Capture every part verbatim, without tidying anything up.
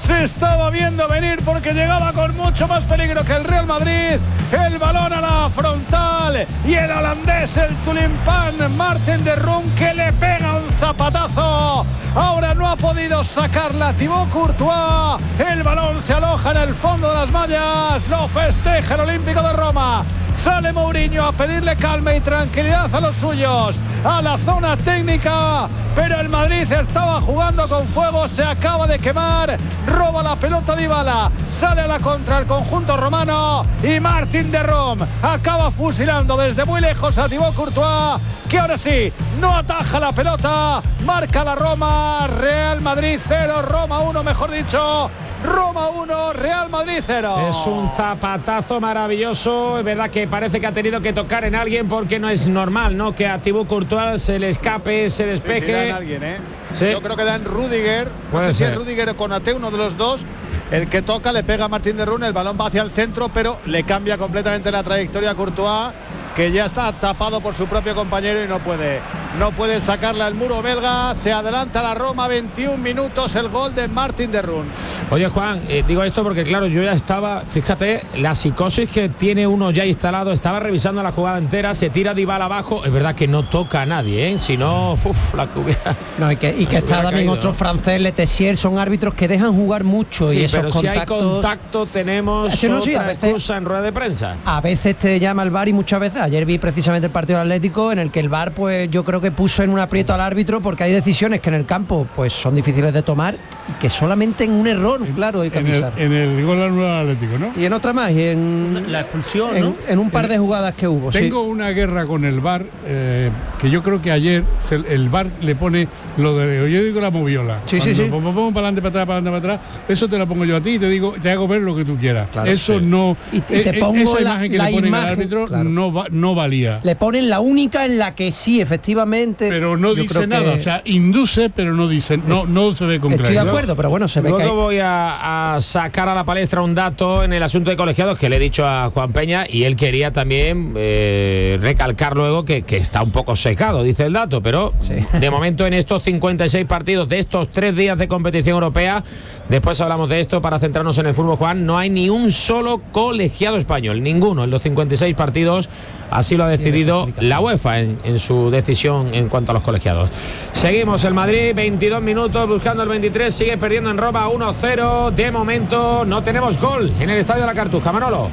se estaba viendo venir porque llegaba con mucho más peligro que el Real Madrid. El balón a la frontal y el holandés, el tulipán Martin de Roon, que le pega un zapatazo. Ahora no ha podido sacarla Thibaut Courtois. El balón se aloja en el fondo de las mallas. Lo festeja el Olímpico de Roma. Sale Mourinho a pedirle calma y tranquilidad a los suyos, a la zona técnica, pero el Madrid estaba jugando con fuego, se acaba de quemar, roba la pelota Dybala, sale a la contra el conjunto romano y Martin de Roon acaba fusilando desde muy lejos a Thibaut Courtois, que ahora sí, no ataja la pelota, marca la Roma. Real Madrid cero, Roma uno, mejor dicho. Roma uno, Real Madrid cero. Es un zapatazo maravilloso. Es verdad que parece que ha tenido que tocar en alguien, porque no es normal, ¿no?, que a Thibaut Courtois se le escape, se despeje. Sí, sí, dan alguien, ¿eh? Sí. Yo creo que dan Rüdiger. Puede no sé ser. si es Rüdiger o Konaté, uno de los dos. El que toca, le pega a Martin de Roon, el balón va hacia el centro, pero le cambia completamente la trayectoria a Courtois, que ya está tapado por su propio compañero y no puede, no puede sacarla al muro belga. Se adelanta la Roma, veintiún minutos, el gol de Martin de Roon. Oye, Juan, eh, digo esto porque claro, yo ya estaba, fíjate, la psicosis que tiene uno ya instalado. Estaba revisando la jugada entera, se tira Dybala abajo. Es verdad que no toca a nadie, ¿eh? Si no, uf, la que hubiera, no, y que, y que está también caído, otro ¿no? francés, Le Tessier, son árbitros que dejan jugar mucho, sí, y esos pero contactos... si hay contacto tenemos sí, no, otra sí, a veces, excusa en rueda de prensa. A veces te llama el V A R y muchas veces. Ayer vi precisamente el partido del Atlético, en el que el V A R, pues yo creo que puso en un aprieto al árbitro, porque hay decisiones que en el campo pues son difíciles de tomar y que solamente en un error, en, claro, hay que en avisar. El, en el gol al Atlético, ¿no? Y en otra más, y en la expulsión, en, ¿no? en un par de jugadas que hubo. Tengo sí. una guerra con el V A R, eh, que yo creo que ayer se, el V A R le pone lo de, yo digo la moviola. Sí, sí, sí. Pongo, pongo para adelante, para atrás, para adelante, para atrás. Eso te lo pongo yo a ti y te digo, te hago ver lo que tú quieras. Claro, eso sí. no. Y te, te pongo esa la, imagen que la le ponen imagen, al árbitro claro. no, va, no valía. Le ponen la única en la que sí, efectivamente. Pero no dice nada, que... o sea, induce, pero no dice, no, no se ve con claridad. Estoy de acuerdo, pero bueno, se ve Luego que hay... voy a, a sacar a la palestra un dato en el asunto de colegiados que le he dicho a Juan Peña, y él quería también eh, recalcar luego que, que está un poco secado, dice el dato, pero sí. De momento en estos cincuenta y seis partidos de estos tres días de competición europea, después hablamos de esto para centrarnos en el fútbol, Juan, no hay ni un solo colegiado español, ninguno en los cincuenta y seis partidos. Así lo ha decidido la UEFA en, en su decisión en cuanto a los colegiados. Seguimos, el Madrid, veintidós minutos buscando el veintitrés, sigue perdiendo en Roma uno cero. De momento no tenemos gol en el Estadio de la Cartuja, Manolo.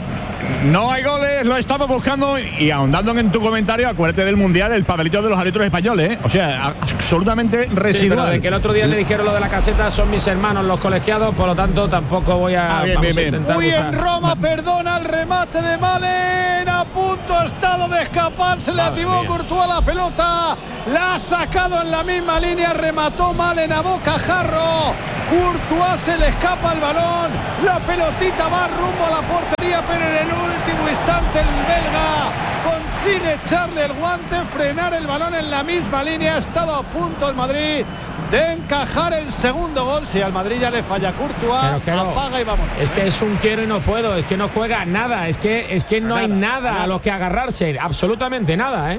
No hay goles, lo estamos buscando, y ahondando en tu comentario, acuérdate del Mundial, el papelito de los árbitros españoles, ¿eh? O sea, absolutamente residual. Sí, pero de que el otro día le dijeron lo de la caseta, son mis hermanos los colegiados, por lo tanto tampoco voy a, ah, bien, vamos bien, a intentar Muy buscar. en Roma, perdona el remate de Malen, a punto ha estado de escaparse, le ativó Courtois la pelota, la ha sacado en la misma línea, remató Malen a bocajarro, Courtois se le escapa el balón, la pelotita va rumbo a la portería, pero en el último instante el belga consigue echarle el guante, frenar el balón en la misma línea. Ha estado a punto el Madrid de encajar el segundo gol. Si al Madrid ya le falla Courtois, pero, pero, apaga y vamos. Es que es un quiero y no puedo, es que no juega nada, es que, es que no nada, hay nada, nada a lo que agarrarse, absolutamente nada, ¿eh?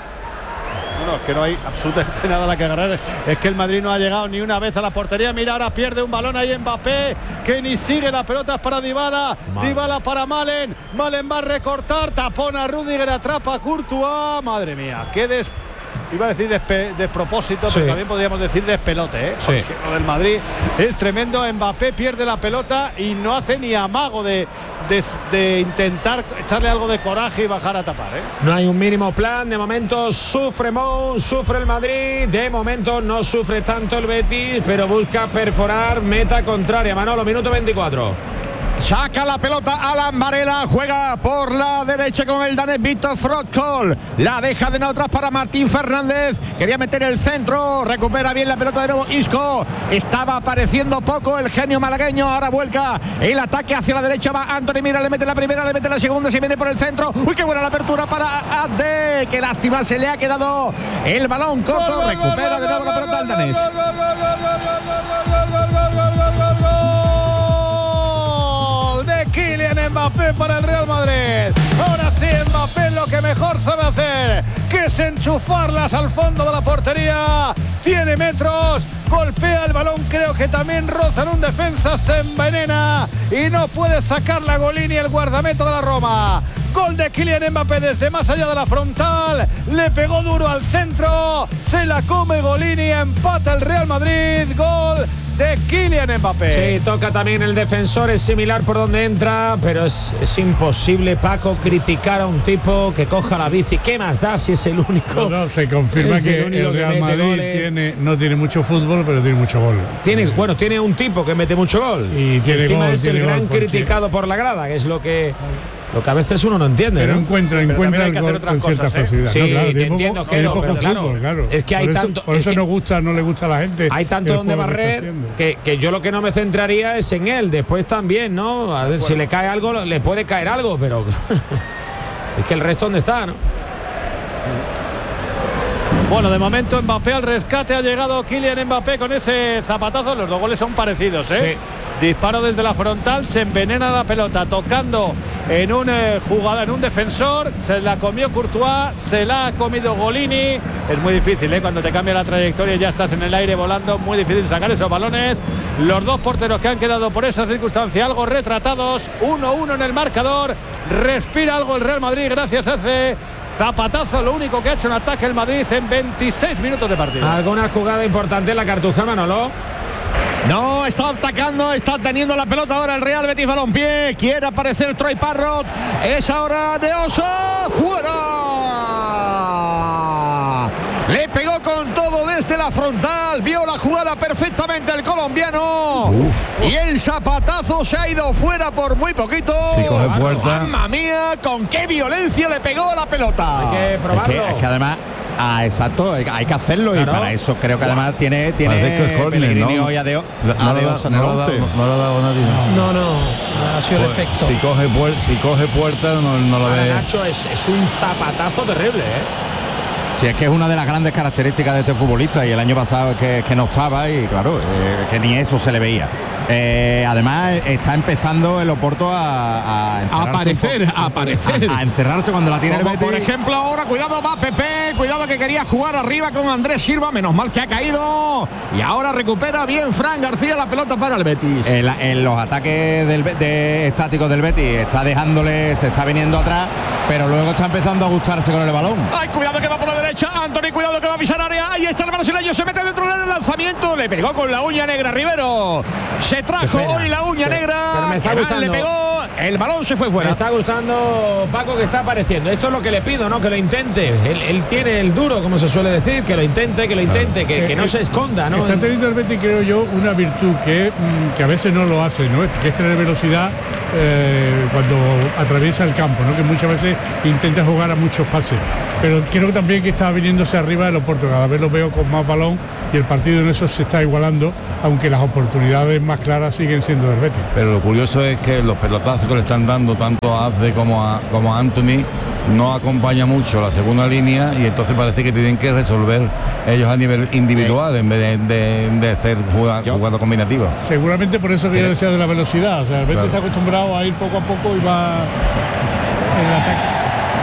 No, no, es que no hay absolutamente nada a la que agarrar. Es que el Madrid no ha llegado ni una vez a la portería. Mira, ahora pierde un balón ahí Mbappé, que ni sigue la pelota, es para Dybala. Madre. Dybala para Malen. Malen va a recortar, tapona a Rüdiger, atrapa a Courtois. Madre mía, qué des... Iba a decir despe despropósito, sí. Pero también podríamos decir despelote, ¿eh? Sí. Lo del Madrid es tremendo. Mbappé pierde la pelota y no hace ni amago de, de, de intentar echarle algo de coraje y bajar a tapar, ¿eh? No hay un mínimo plan. De momento sufre Mou, sufre el Madrid. De momento no sufre tanto el Betis, pero busca perforar meta contraria. Manolo, minuto veinticuatro. Saca la pelota Alan Varela, juega por la derecha con el danés Víctor Frotkol, la deja de nuevo atrás para Martín Fernández, quería meter el centro, recupera bien la pelota de nuevo Isco, estaba apareciendo poco el genio malagueño, ahora vuelca el ataque hacia la derecha, va Anthony, mira, le mete la primera, le mete la segunda, se viene por el centro, uy, qué buena la apertura para Abde, qué lástima, se le ha quedado el balón corto, recupera de nuevo la pelota al danés. Kylian Mbappé para el Real Madrid. Ahora sí, Mbappé lo que mejor sabe hacer, que es enchufarlas al fondo de la portería. Tiene metros, golpea el balón, creo que también roza en un defensa, se envenena y no puede sacar la Golini, el guardameta de la Roma. Gol de Kylian Mbappé desde más allá de la frontal, le pegó duro al centro, se la come Golini, empata el Real Madrid, gol de Kylian Mbappé. Sí, toca también el defensor, es similar por donde entra, pero es, es imposible, Paco, criticar a un tipo que coja la bici. ¿Qué más da si es el único? No, no, se confirma que el, el Real Madrid tiene, no tiene mucho fútbol, pero tiene mucho gol. Tiene, bueno, tiene un tipo que mete mucho gol. Y tiene Encima gol, es tiene el gran gol porque... criticado por la grada, que es lo que... Lo que a veces uno no entiende, pero ¿no? encuentra, pero encuentra el gol con cierta cosas, ¿eh? facilidad. Sí, no, claro, te entiendo, poco, que no, poco pero fútbol, claro, claro. es que hay por tanto, Eso, por es eso que no gusta, no le gusta a la gente. Hay tanto donde barrer que, que, que yo lo que no me centraría es en él. Después también, ¿no? A ver, bueno, si le cae algo, le puede caer algo, pero es que el resto ¿dónde está, no? Bueno, de momento Mbappé al rescate, ha llegado Kylian Mbappé con ese zapatazo, los dos goles son parecidos, ¿eh? Sí. Disparo desde la frontal, se envenena la pelota tocando en un eh, jugada, en un defensor, se la comió Courtois, se la ha comido Golini. Es muy difícil, ¿eh? Cuando te cambia la trayectoria y ya estás en el aire volando, muy difícil sacar esos balones. Los dos porteros que han quedado por esa circunstancia algo retratados, uno uno en el marcador, respira algo el Real Madrid gracias a ese zapatazo, lo único que ha hecho en ataque el Madrid en veintiséis minutos de partido. ¿Alguna jugada importante en la Cartuja, Manolo? No, está atacando, está teniendo la pelota ahora el Real Betis Balompié. Quiere aparecer Troy Parrott. Es ahora de Oso. ¡Fuera! Le pegó con todo desde la frontal. Vio la jugada perfectamente el colombiano. Uh. Y el zapatazo se ha ido fuera por muy poquito. Si coge puerta. ¡Mamma mía! Con qué violencia le pegó la pelota. Hay que probarlo. Es que, es que además... Ah, exacto, hay que hacerlo, claro. Y para eso creo que además tiene tiene Pellegrini hoy a de, a de Dios en el once. No lo ha dado nadie. No, no, ha sido el efecto. Si coge, puer si coge puerta no, no lo ve. Nacho, es, es un zapatazo terrible, ¿eh? Si es que es una de las grandes características de este futbolista y el año pasado es que, que no estaba y claro, eh, que ni eso se le veía. Eh, además está empezando el Oporto a, a, a aparecer, a aparecer. A, a encerrarse cuando la tiene Como el Betis. Por ejemplo ahora, cuidado va Pepe, cuidado que quería jugar arriba con Andrés Silva, menos mal que ha caído y ahora recupera bien Fran García la pelota para el Betis. En, la, en los ataques del, de, estáticos del Betis está dejándole, se está viniendo atrás, pero luego está empezando a gustarse con el balón. Ay, cuidado que va por la derecha, Anthony, cuidado que va a pisar área, ahí está el brasileño, se mete dentro del lanzamiento, le pegó con la uña negra Rivero, se trajo hoy la uña sí, negra, pero me está gustando. Le pegó, el balón se fue fuera. Me está gustando, Paco, que está apareciendo, esto es lo que le pido, ¿no? Que lo intente, él, él tiene el duro, como se suele decir, que lo intente, que lo intente, que, que no eh, se esconda, ¿no? Está teniendo el Betis, creo yo, una virtud que, que a veces no lo hace, ¿no? Que es tener velocidad eh, cuando atraviesa el campo, ¿no? Que muchas veces intenta jugar a muchos pases, pero creo también que está viniéndose arriba del Oporto, cada vez lo veo con más balón y el partido en eso se está igualando, aunque las oportunidades más claras siguen siendo del Betis. Pero lo curioso es que los pelotazos que le están dando tanto a Azde como a, como a Anthony no acompaña mucho la segunda línea y entonces parece que tienen que resolver ellos a nivel individual sí. en vez de, de, de hacer jugada, jugada combinativa. Seguramente por eso que yo decía de la velocidad, o sea, el Betis claro. está acostumbrado a ir poco a poco y va en el ataque.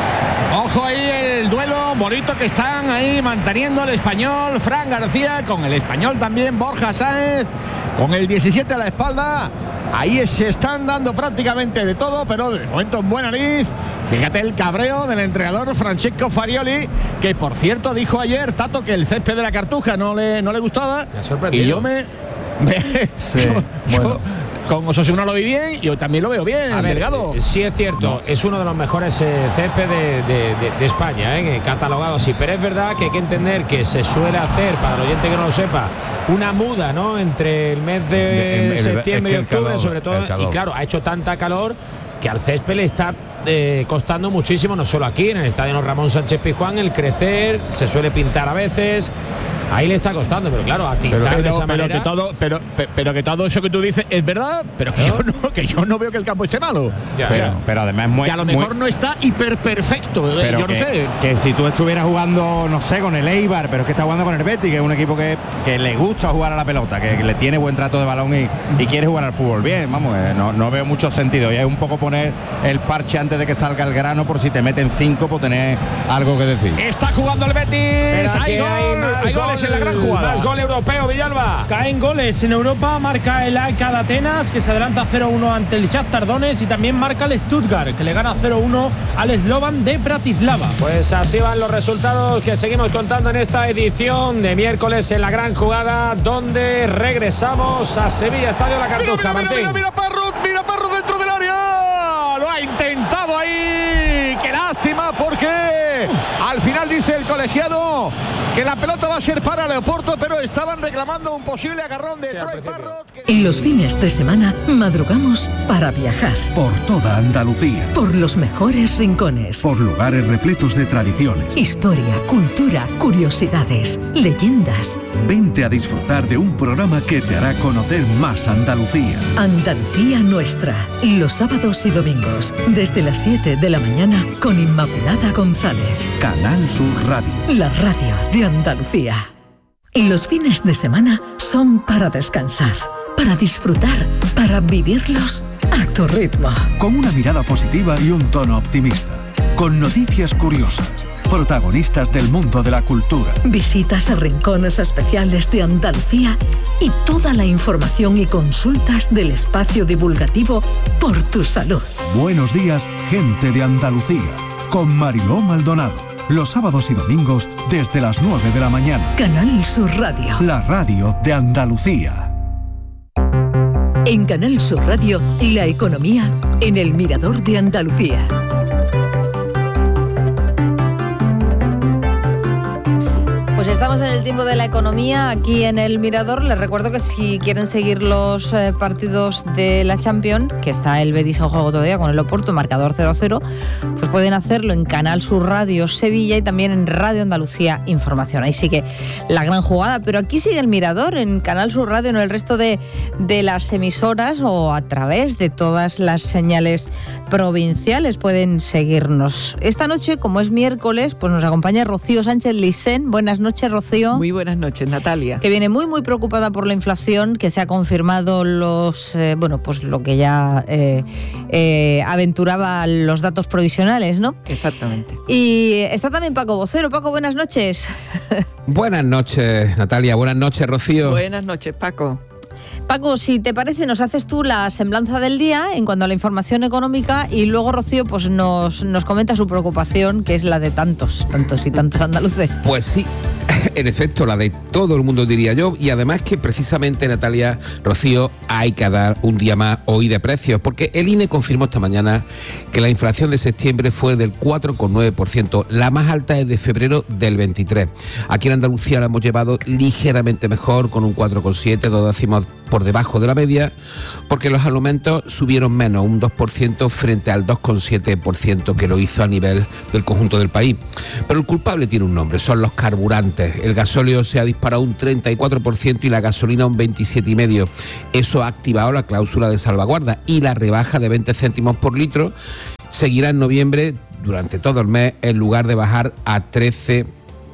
Ojo ahí el duelo bonito que están ahí manteniendo el español Fran García con el español también Borja Sáenz con el diecisiete a la espalda. Ahí se están dando prácticamente de todo, pero de momento en buena lid. Fíjate el cabreo del entrenador Francesco Farioli, que por cierto dijo ayer, Tato, que el césped de la Cartuja no le, no le gustaba. Me y yo me... me sí, yo, bueno. yo, con Osasuna lo vi bien, yo también lo veo bien, a ver, Delgado. Sí es cierto, no. es uno de los mejores eh, césped de, de, de, de España, eh, catalogado así, pero es verdad que hay que entender que se suele hacer, para el oyente que no lo sepa, una muda, ¿no? Entre el mes de el, el, septiembre es que y octubre, calor, sobre todo, y claro, ha hecho tanta calor que al césped le está eh, costando muchísimo, no solo aquí, en el estadio Ramón Sánchez Pizjuán, el crecer, se suele pintar a veces. Ahí le está costando, pero claro, atizar pero, de esa pero manera. Que todo, pero, pero que todo eso que tú dices es verdad, pero que, ¿no? yo, no, que yo no veo que el campo esté malo. Ya, pero, o sea, pero además muy, que a lo mejor muy, no está hiper perfecto, pero yo que, no sé. Que si tú estuvieras jugando, no sé, con el Eibar, pero es que está jugando con el Betis, que es un equipo que, que le gusta jugar a la pelota, que, que le tiene buen trato de balón y, y quiere jugar al fútbol bien, vamos, eh, no, no veo mucho sentido. Y es un poco poner el parche antes de que salga el grano por si te meten cinco por tener algo que decir. Está jugando el Betis, hay gol, hay goles en la gran jugada. Más gol europeo, Villalba. Caen goles en Europa, marca el A E K de Atenas, que se adelanta cero uno ante el Shakhtar Donetsk, y también marca el Stuttgart, que le gana cero uno al Slovan de Bratislava. Pues así van los resultados que seguimos contando en esta edición de miércoles en la gran jugada, donde regresamos a Sevilla, Estadio La Cartuja. Mira, mira, Martín. mira, mira, Parrot, mira Parrot dentro del área. Lo ha intentado ahí. Qué lástima, porque al final dice el colegiado que la pelota va a ser para Leoporto, pero estaban reclamando un posible agarrón de sí, Troy Parrot. Que... En los fines de semana madrugamos para viajar. Por toda Andalucía. Por los mejores rincones. Por lugares repletos de tradiciones. Historia, cultura, curiosidades, leyendas. Vente a disfrutar de un programa que te hará conocer más Andalucía. Andalucía Nuestra. Los sábados y domingos, desde las siete de la mañana, con Inmaculada González. Canal Sur Radio. La radio de Andalucía. Los fines de semana son para descansar, para disfrutar, para vivirlos a tu ritmo. Con una mirada positiva y un tono optimista. Con noticias curiosas. Protagonistas del mundo de la cultura. Visitas a rincones especiales de Andalucía y toda la información y consultas del espacio divulgativo Por tu Salud. Buenos días, gente de Andalucía. Con Mariló Maldonado. Los sábados y domingos desde las nueve de la mañana. Canal Sur Radio. La radio de Andalucía. En Canal Sur Radio, la economía en el Mirador de Andalucía. Pues estamos en el tiempo de la economía aquí en el Mirador. Les recuerdo que si quieren seguir los eh, partidos de la Champions, que está el Betis en juego todavía con el Oporto, marcador cero a cero, pues pueden hacerlo en Canal Sur Radio Sevilla y también en Radio Andalucía Información. Ahí sigue la gran jugada, pero aquí sigue el Mirador en Canal Sur Radio, en el resto de, de las emisoras o a través de todas las señales provinciales pueden seguirnos. Esta noche, como es miércoles, pues nos acompaña Rocío Sánchez Licén. Buenas noches. Noches, Rocío. Muy buenas noches, Natalia. Que viene muy muy preocupada por la inflación, que se ha confirmado los eh, bueno pues lo que ya eh, eh, aventuraba los datos provisionales, ¿no? Exactamente. Y está también Paco Vocero. Paco, buenas noches. Buenas noches, Natalia. Buenas noches, Rocío. Buenas noches, Paco. Paco, si te parece, nos haces tú la semblanza del día en cuanto a la información económica y luego Rocío pues nos, nos comenta su preocupación, que es la de tantos, tantos y tantos andaluces. Pues sí, en efecto, la de todo el mundo, diría yo, y además que precisamente, Natalia, Rocío, hay que dar un día más hoy de precios, porque el I N E confirmó esta mañana que la inflación de septiembre fue del cuatro coma nueve por ciento, la más alta es de febrero del veintitrés. Aquí en Andalucía la hemos llevado ligeramente mejor, con un cuatro coma siete, dos décimos por debajo de la media, porque los alimentos subieron menos, un dos por ciento frente al dos coma siete por ciento que lo hizo a nivel del conjunto del país. Pero el culpable tiene un nombre, son los carburantes. El gasóleo se ha disparado un treinta y cuatro por ciento y la gasolina un veintisiete coma cinco por ciento. Eso ha activado la cláusula de salvaguarda y la rebaja de veinte céntimos por litro seguirá en noviembre durante todo el mes, en lugar de bajar a trece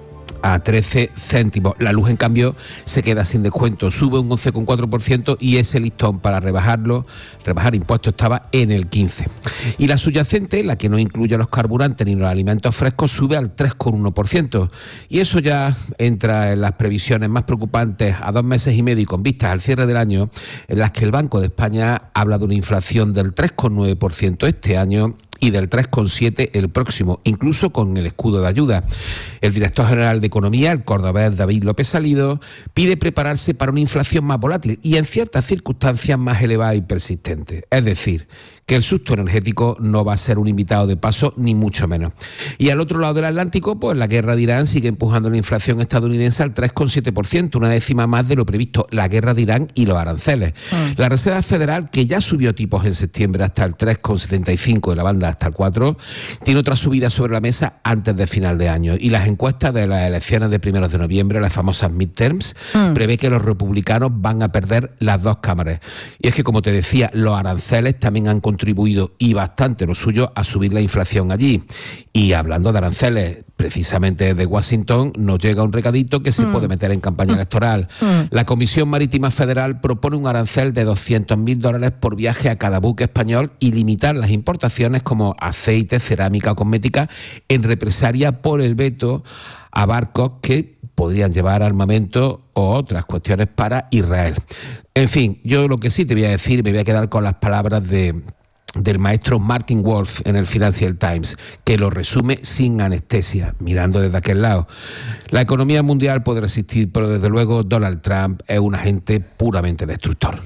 a trece céntimos. La luz, en cambio, se queda sin descuento, sube un once coma cuatro por ciento y ese listón para rebajarlo, rebajar impuestos, estaba en el quince por ciento. Y la subyacente, la que no incluye los carburantes ni los alimentos frescos, sube al tres coma uno por ciento. Y eso ya entra en las previsiones más preocupantes a dos meses y medio y con vistas al cierre del año, en las que el Banco de España habla de una inflación del tres coma nueve por ciento este año y del tres coma siete por ciento el próximo, incluso con el escudo de ayuda. El director general de Economía, el cordobés David López Salido, pide prepararse para una inflación más volátil y en ciertas circunstancias más elevada y persistente. Es decir, que el susto energético no va a ser un invitado de paso, ni mucho menos. Y al otro lado del Atlántico, pues la guerra de Irán sigue empujando la inflación estadounidense al tres coma siete por ciento, una décima más de lo previsto. La guerra de Irán y los aranceles. Mm. La Reserva Federal, que ya subió tipos en septiembre hasta el tres coma setenta y cinco, de la banda hasta el cuatro, tiene otra subida sobre la mesa antes de final de año. Y las encuestas de las elecciones de primeros de noviembre, las famosas midterms, mm. prevé que los republicanos van a perder las dos cámaras. Y es que, como te decía, los aranceles también han contribuido y bastante lo suyo a subir la inflación allí. Y hablando de aranceles, precisamente de Washington nos llega un recadito que se mm. puede meter en campaña electoral. Mm. La Comisión Marítima Federal propone un arancel de doscientos mil dólares por viaje a cada buque español y limitar las importaciones como aceite, cerámica o cosmética en represalia por el veto a barcos que podrían llevar armamento o otras cuestiones para Israel. En fin, yo lo que sí te voy a decir, me voy a quedar con las palabras de... del maestro Martin Wolf en el Financial Times, que lo resume sin anestesia, mirando desde aquel lado. La economía mundial puede resistir, pero desde luego Donald Trump es un agente puramente destructor.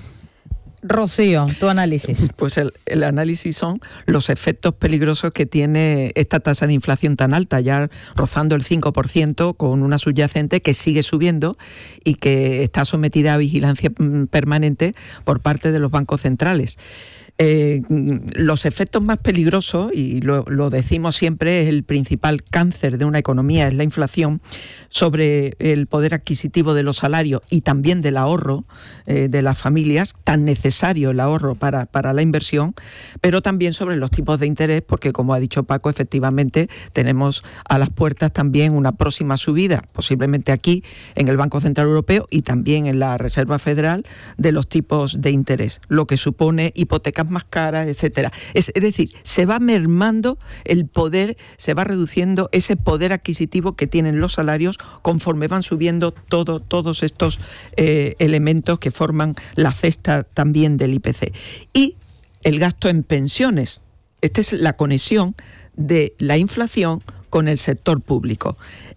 Rocío, tu análisis. Pues el, el análisis son los efectos peligrosos que tiene esta tasa de inflación tan alta, ya rozando el cinco por ciento, con una subyacente que sigue subiendo y que está sometida a vigilancia permanente por parte de los bancos centrales. Eh, los efectos más peligrosos, y lo, lo decimos siempre, es el principal cáncer de una economía, es la inflación, sobre el poder adquisitivo de los salarios y también del ahorro eh, de las familias, tan necesario el ahorro para, para la inversión, pero también sobre los tipos de interés, porque como ha dicho Paco, efectivamente tenemos a las puertas también una próxima subida, posiblemente aquí en el Banco Central Europeo y también en la Reserva Federal, de los tipos de interés, lo que supone hipotecas más caras, etcétera. Es, es decir, se va mermando el poder, se va reduciendo ese poder adquisitivo que tienen los salarios conforme van subiendo todo, todos estos eh, elementos que forman la cesta también del I P C. Y el gasto en pensiones. Esta es la conexión de la inflación con el sector público.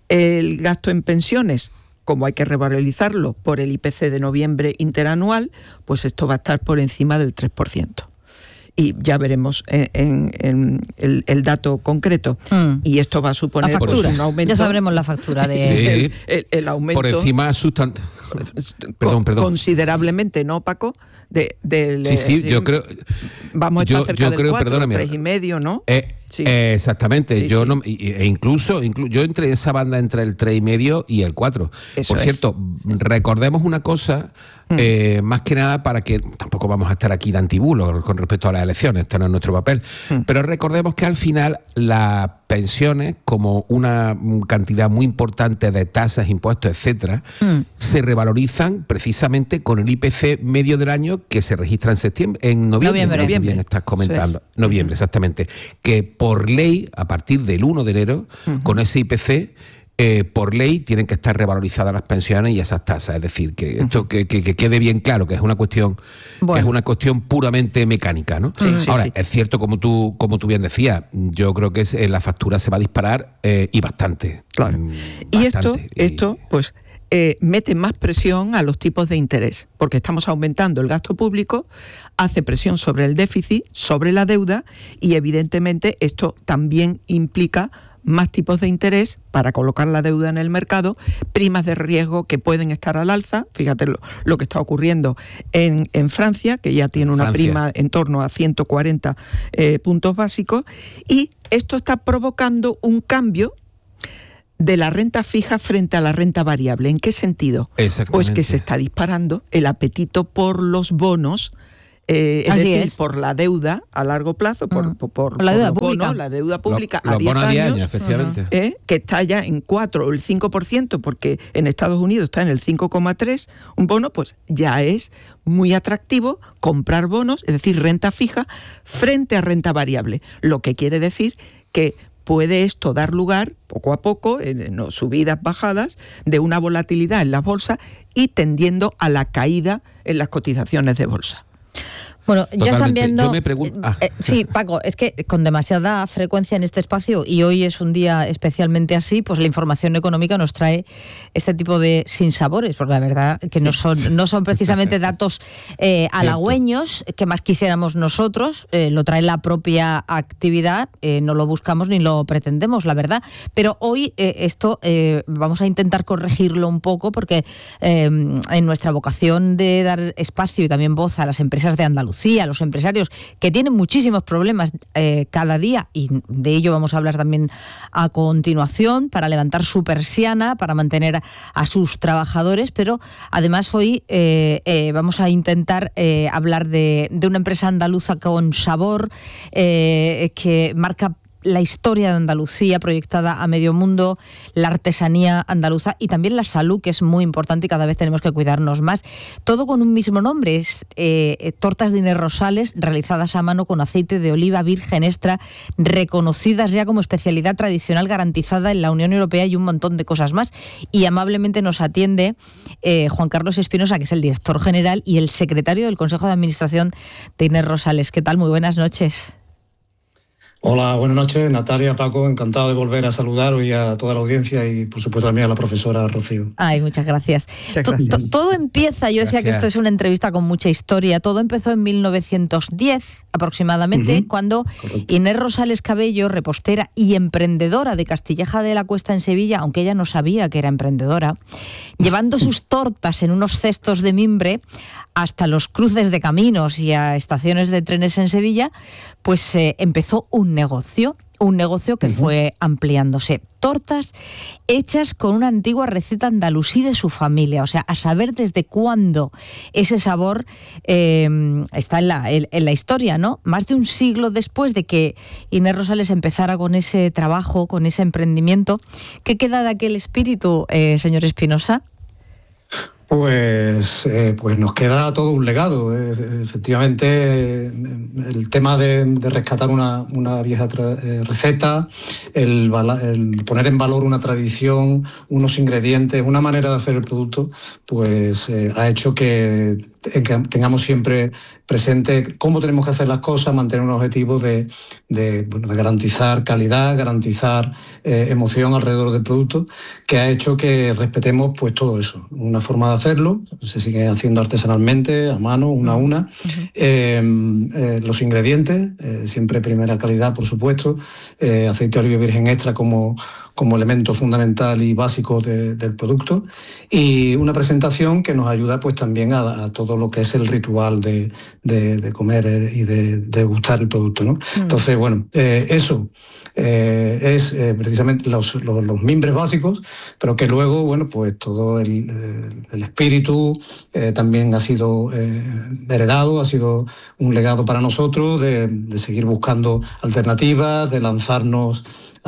El gasto en pensiones, como hay que revalorizarlo por el I P C de noviembre interanual, pues esto va a estar por encima del tres por ciento. Y ya veremos en, en, en el, el dato concreto. Mm. Y esto va a suponer la factura. Pues, un aumento. Ya sabremos la factura de... Sí, el, el, el aumento... Por encima sustant... perdón, perdón. Considerablemente, ¿no, Paco? De, de, sí, sí, de, yo creo... Vamos a estar yo, cerca yo del creo, cuatro, perdóname, tres y medio, ¿no? Eh, sí. eh, exactamente. Sí, yo sí. No, e incluso, incluso yo entre esa banda entre el tres y medio y el cuatro. Eso Por cierto, es. recordemos una cosa... Mm. Eh, más que nada para que tampoco vamos a estar aquí de antibulos con respecto a las elecciones, esto no es nuestro papel, mm. pero recordemos que al final las pensiones, como una cantidad muy importante de tasas, impuestos, etcétera, mm. se revalorizan precisamente con el I P C medio del año que se registra en septiembre, en noviembre, noviembre, noviembre. Bien estás comentando, es. noviembre, exactamente, que por ley, a partir del uno de enero, mm-hmm. con ese I P C, Eh, por ley tienen que estar revalorizadas las pensiones y esas tasas, es decir, que esto uh-huh. que, que, que quede bien claro que es una cuestión bueno. que es una cuestión puramente mecánica, ¿no? Sí, sí, Ahora, sí. es cierto, como tú como tú bien decías, yo creo que es, eh, la factura se va a disparar eh, y bastante. Claro. Mm, y bastante, esto, y... esto, pues eh, mete más presión a los tipos de interés, porque estamos aumentando el gasto público, hace presión sobre el déficit, sobre la deuda, y evidentemente esto también implica más tipos de interés para colocar la deuda en el mercado, primas de riesgo que pueden estar al alza. Fíjate lo, lo que está ocurriendo en, en Francia, que ya tiene una Francia. prima en torno a ciento cuarenta eh, puntos básicos, y esto está provocando un cambio de la renta fija frente a la renta variable. ¿En qué sentido? Pues que se está disparando el apetito por los bonos, Eh, es Así decir, es. por la deuda a largo plazo, por, mm. por, por, la, por deuda los pública. bonos, la deuda pública lo, a diez años, años efectivamente. Uh-huh. eh, que está ya en cuatro o el cinco por ciento, porque en Estados Unidos está en el cinco coma tres por ciento, un bono, pues ya es muy atractivo comprar bonos, es decir, renta fija, frente a renta variable, lo que quiere decir que puede esto dar lugar, poco a poco, en no, subidas, bajadas, de una volatilidad en las bolsas y tendiendo a la caída en las cotizaciones de bolsa. Bueno, ya Totalmente. están viendo... Yo me pregunto... ah. eh, sí, Paco, es que con demasiada frecuencia en este espacio, y hoy es un día especialmente así, pues la información económica nos trae este tipo de sinsabores, porque la verdad que no son, no son precisamente datos eh, halagüeños, que más quisiéramos nosotros, eh, lo trae la propia actividad, eh, no lo buscamos ni lo pretendemos, la verdad. Pero hoy eh, esto eh, vamos a intentar corregirlo un poco, porque eh, en nuestra vocación de dar espacio y también voz a las empresas de Andalucía, a los empresarios que tienen muchísimos problemas eh, cada día, y de ello vamos a hablar también a continuación, para levantar su persiana, para mantener a, a sus trabajadores, pero además hoy eh, eh, vamos a intentar eh, hablar de, de una empresa andaluza con sabor, eh, que marca la historia de Andalucía proyectada a medio mundo, la artesanía andaluza y también la salud, que es muy importante y cada vez tenemos que cuidarnos más. Todo con un mismo nombre, es eh, tortas de Inés Rosales, realizadas a mano con aceite de oliva virgen extra, reconocidas ya como especialidad tradicional garantizada en la Unión Europea y un montón de cosas más. Y amablemente nos atiende eh, Juan Carlos Espinosa, que es el director general y el secretario del Consejo de Administración de Inés Rosales. ¿Qué tal? Muy buenas noches. Hola, buenas noches, Natalia, Paco, encantado de volver a saludar hoy a toda la audiencia y por supuesto también a la profesora Rocío. Ay, muchas gracias. Muchas gracias. Todo empieza, yo decía Gracias. que esto es una entrevista con mucha historia, todo empezó en mil novecientos diez aproximadamente, uh-huh. cuando Correcto. Inés Rosales Cabello, repostera y emprendedora de Castilleja de la Cuesta en Sevilla, aunque ella no sabía que era emprendedora, llevando sus tortas en unos cestos de mimbre hasta los cruces de caminos y a estaciones de trenes en Sevilla, pues eh, empezó un negocio, un negocio que uh-huh. fue ampliándose. Tortas hechas con una antigua receta andalusí de su familia, o sea, a saber desde cuándo ese sabor eh, está en la, en, en la historia, ¿no? Más de un siglo después de que Inés Rosales empezara con ese trabajo, con ese emprendimiento, ¿qué queda de aquel espíritu, eh, señor Espinosa? Pues, eh, pues nos queda todo un legado. Eh, efectivamente, eh, el tema de, de rescatar una, una vieja tra- eh, receta, el, el poner en valor una tradición, unos ingredientes, una manera de hacer el producto, pues eh, ha hecho que, que tengamos siempre presente cómo tenemos que hacer las cosas, mantener un objetivo de, de, bueno, de garantizar calidad, garantizar eh, emoción alrededor del producto, que ha hecho que respetemos pues todo eso. Una forma de hacerlo, se sigue haciendo artesanalmente, a mano, una a una. Uh-huh. Eh, eh, los ingredientes, eh, siempre primera calidad, por supuesto, eh, aceite de oliva virgen extra como, como elemento fundamental y básico de, del producto, y una presentación que nos ayuda pues también a, a todo lo que es el ritual de, de, de comer y de, de gustar el producto, ¿no? Uh-huh. Entonces, bueno, eh, eso eh, es eh, precisamente los, los, los mimbres básicos, pero que luego, bueno, pues todo el, el espíritu eh, también ha sido eh, heredado, ha sido un legado para nosotros de, de seguir buscando alternativas, de lanzarnos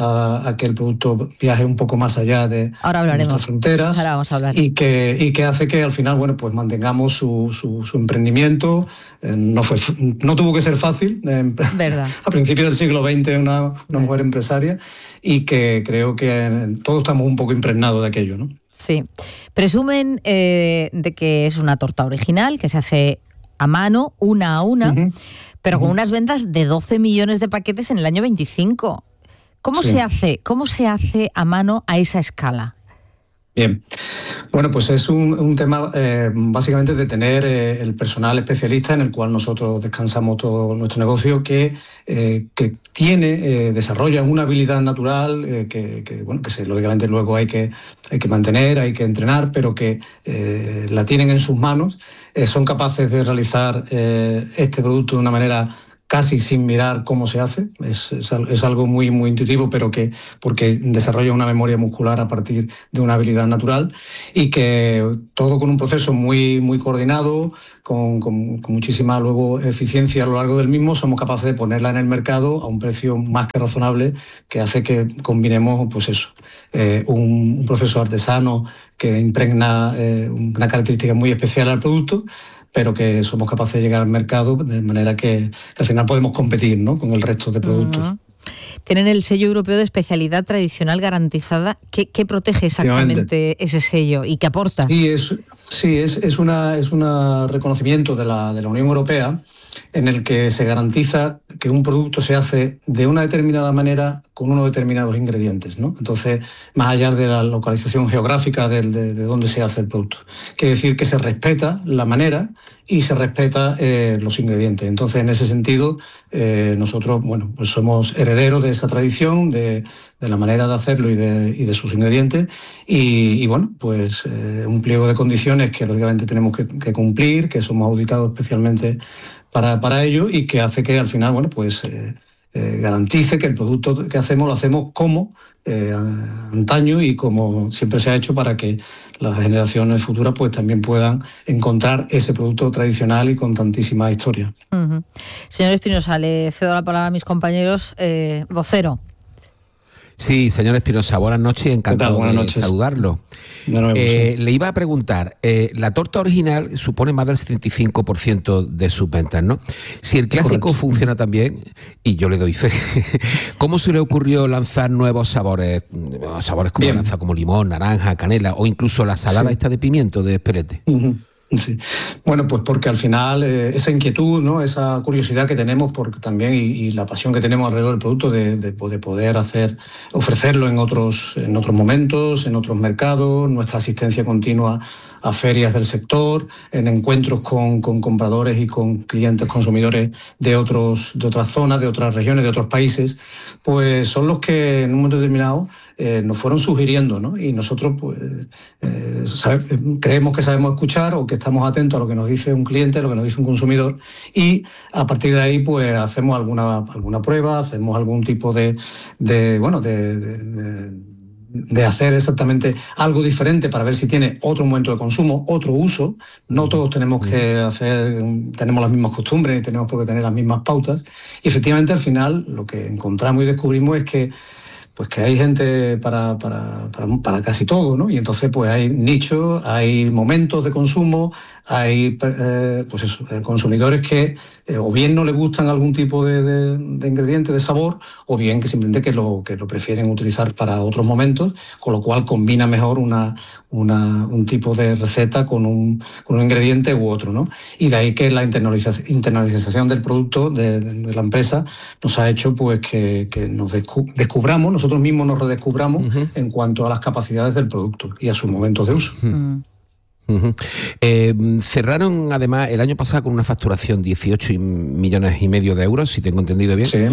a, a que el producto viaje un poco más allá de, Ahora hablaremos. de nuestras fronteras. Ahora vamos a hablar. y que y que hace que al final, bueno, pues mantengamos su, su, su emprendimiento. Eh, no fue no tuvo que ser fácil. Eh, ¿Verdad? A principios del siglo veinte una, una mujer empresaria, y que creo que todos estamos un poco impregnados de aquello, ¿no? Sí. Presumen eh, de que es una torta original, que se hace a mano, una a una, uh-huh. pero uh-huh. con unas ventas de doce millones de paquetes en el año veinticinco. ¿Cómo sí. se hace? ¿Cómo se hace a mano a esa escala? Bien, bueno, pues es un, un tema eh, básicamente de tener eh, el personal especialista en el cual nosotros descansamos todo nuestro negocio, que, eh, que tiene, eh, desarrolla una habilidad natural eh, que, que, bueno, que se, lógicamente luego hay que, hay que mantener, hay que entrenar, pero que eh, la tienen en sus manos, eh, son capaces de realizar eh, este producto de una manera casi sin mirar cómo se hace. Es, es, es algo muy, muy intuitivo, pero que porque desarrolla una memoria muscular a partir de una habilidad natural, y que todo con un proceso muy, muy coordinado, con, con, con muchísima luego eficiencia a lo largo del mismo, somos capaces de ponerla en el mercado a un precio más que razonable, que hace que combinemos pues eso, eh, un, un proceso artesano que impregna eh, una característica muy especial al producto, pero que somos capaces de llegar al mercado de manera que, que al final podemos competir, ¿no?, con el resto de productos. Uh-huh. Tienen el sello europeo de especialidad tradicional garantizada. ¿Qué, qué protege exactamente ese sello y qué aporta? Sí, es, sí, es, es una es un reconocimiento de la, de la Unión Europea, en el que se garantiza que un producto se hace de una determinada manera con unos determinados ingredientes, ¿no? Entonces, más allá de la localización geográfica de, de, de dónde se hace el producto. Quiere decir que se respeta la manera y se respeta eh, los ingredientes. Entonces, en ese sentido, eh, nosotros, bueno, pues somos herederos de esa tradición, de, de la manera de hacerlo y de, y de sus ingredientes. Y, y bueno, pues eh, un pliego de condiciones que lógicamente tenemos que, que cumplir, que somos auditados especialmente para, para ello, y que hace que al final, bueno, pues eh, eh, garantice que el producto que hacemos lo hacemos como eh, antaño y como siempre se ha hecho, para que las generaciones futuras pues también puedan encontrar ese producto tradicional y con tantísima historia. Uh-huh. Señor Espinosa, le cedo la palabra a mis compañeros. Eh, vocero, Sí, señor Espinosa, buenas noches, encantado buenas de noches. saludarlo. Eh, le iba a preguntar, eh, la torta original supone más del setenta y cinco por ciento de sus ventas, ¿no? Si el clásico Correcto. funciona tan bien, y yo le doy fe, ¿cómo se le ocurrió lanzar nuevos sabores? Sabores como, lanza, como limón, naranja, canela, o incluso la salada Sí. esta de pimiento de Esperete. Ujú. Sí. Bueno, pues porque al final eh, esa inquietud, ¿no? Esa curiosidad que tenemos por, también y, y la pasión que tenemos alrededor del producto de, de, de poder hacer, ofrecerlo en otros, en otros momentos, en otros mercados, nuestra asistencia continua a ferias del sector, en encuentros con, con compradores y con clientes consumidores de, otros, de otras zonas, de otras regiones, de otros países, pues son los que en un momento determinado eh, nos fueron sugiriendo, ¿no? Y nosotros pues eh, sabe, creemos que sabemos escuchar o que estamos atentos a lo que nos dice un cliente, a lo que nos dice un consumidor, y a partir de ahí pues hacemos alguna, alguna prueba, hacemos algún tipo de, de bueno, de, de, de de hacer exactamente algo diferente para ver si tiene otro momento de consumo, otro uso. No todos tenemos que hacer, tenemos las mismas costumbres, ni tenemos por qué tener las mismas pautas. Y efectivamente al final lo que encontramos y descubrimos es que pues que hay gente para, para, para, para casi todo, ¿no? Y entonces pues hay nichos, hay momentos de consumo, hay eh, pues eso, eh, consumidores que eh, o bien no les gustan algún tipo de, de, de ingrediente, de sabor, o bien que simplemente que lo, que lo prefieren utilizar para otros momentos, con lo cual combina mejor una, una, un tipo de receta con un, con un ingrediente u otro, ¿no? Y de ahí que la internalización, internalización del producto de, de la empresa nos ha hecho pues que, que nos descu- descubramos, nosotros mismos nos redescubramos uh-huh. en cuanto a las capacidades del producto y a sus momentos de uso. Uh-huh. Uh-huh. Eh, cerraron además el año pasado con una facturación dieciocho millones y medio de euros, si tengo entendido bien, sí.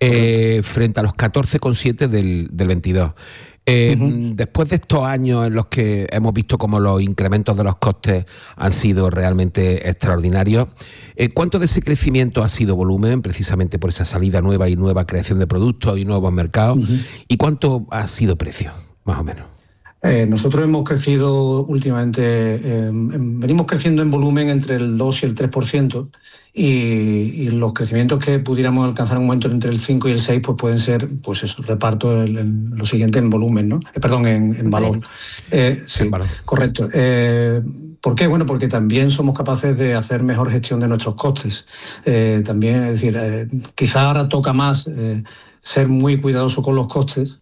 eh, frente a los catorce coma siete del, del veintidós. Eh, uh-huh. Después de estos años en los que hemos visto como los incrementos de los costes han sido realmente extraordinarios, eh, ¿cuánto de ese crecimiento ha sido volumen, precisamente por esa salida nueva y nueva creación de productos y nuevos mercados? Uh-huh. ¿Y cuánto ha sido precio, más o menos? Eh, nosotros hemos crecido últimamente, eh, venimos creciendo en volumen entre el dos y el tres por ciento y, y los crecimientos que pudiéramos alcanzar en un momento entre el cinco y el seis pues pueden ser, pues eso, reparto el, el, lo siguiente en volumen, ¿no? Eh, perdón, en, en valor. Eh, sí, en valor. Correcto. Eh, ¿Por qué? Bueno, porque también somos capaces de hacer mejor gestión de nuestros costes. Eh, también, es decir, eh, quizá ahora toca más eh, ser muy cuidadoso con los costes.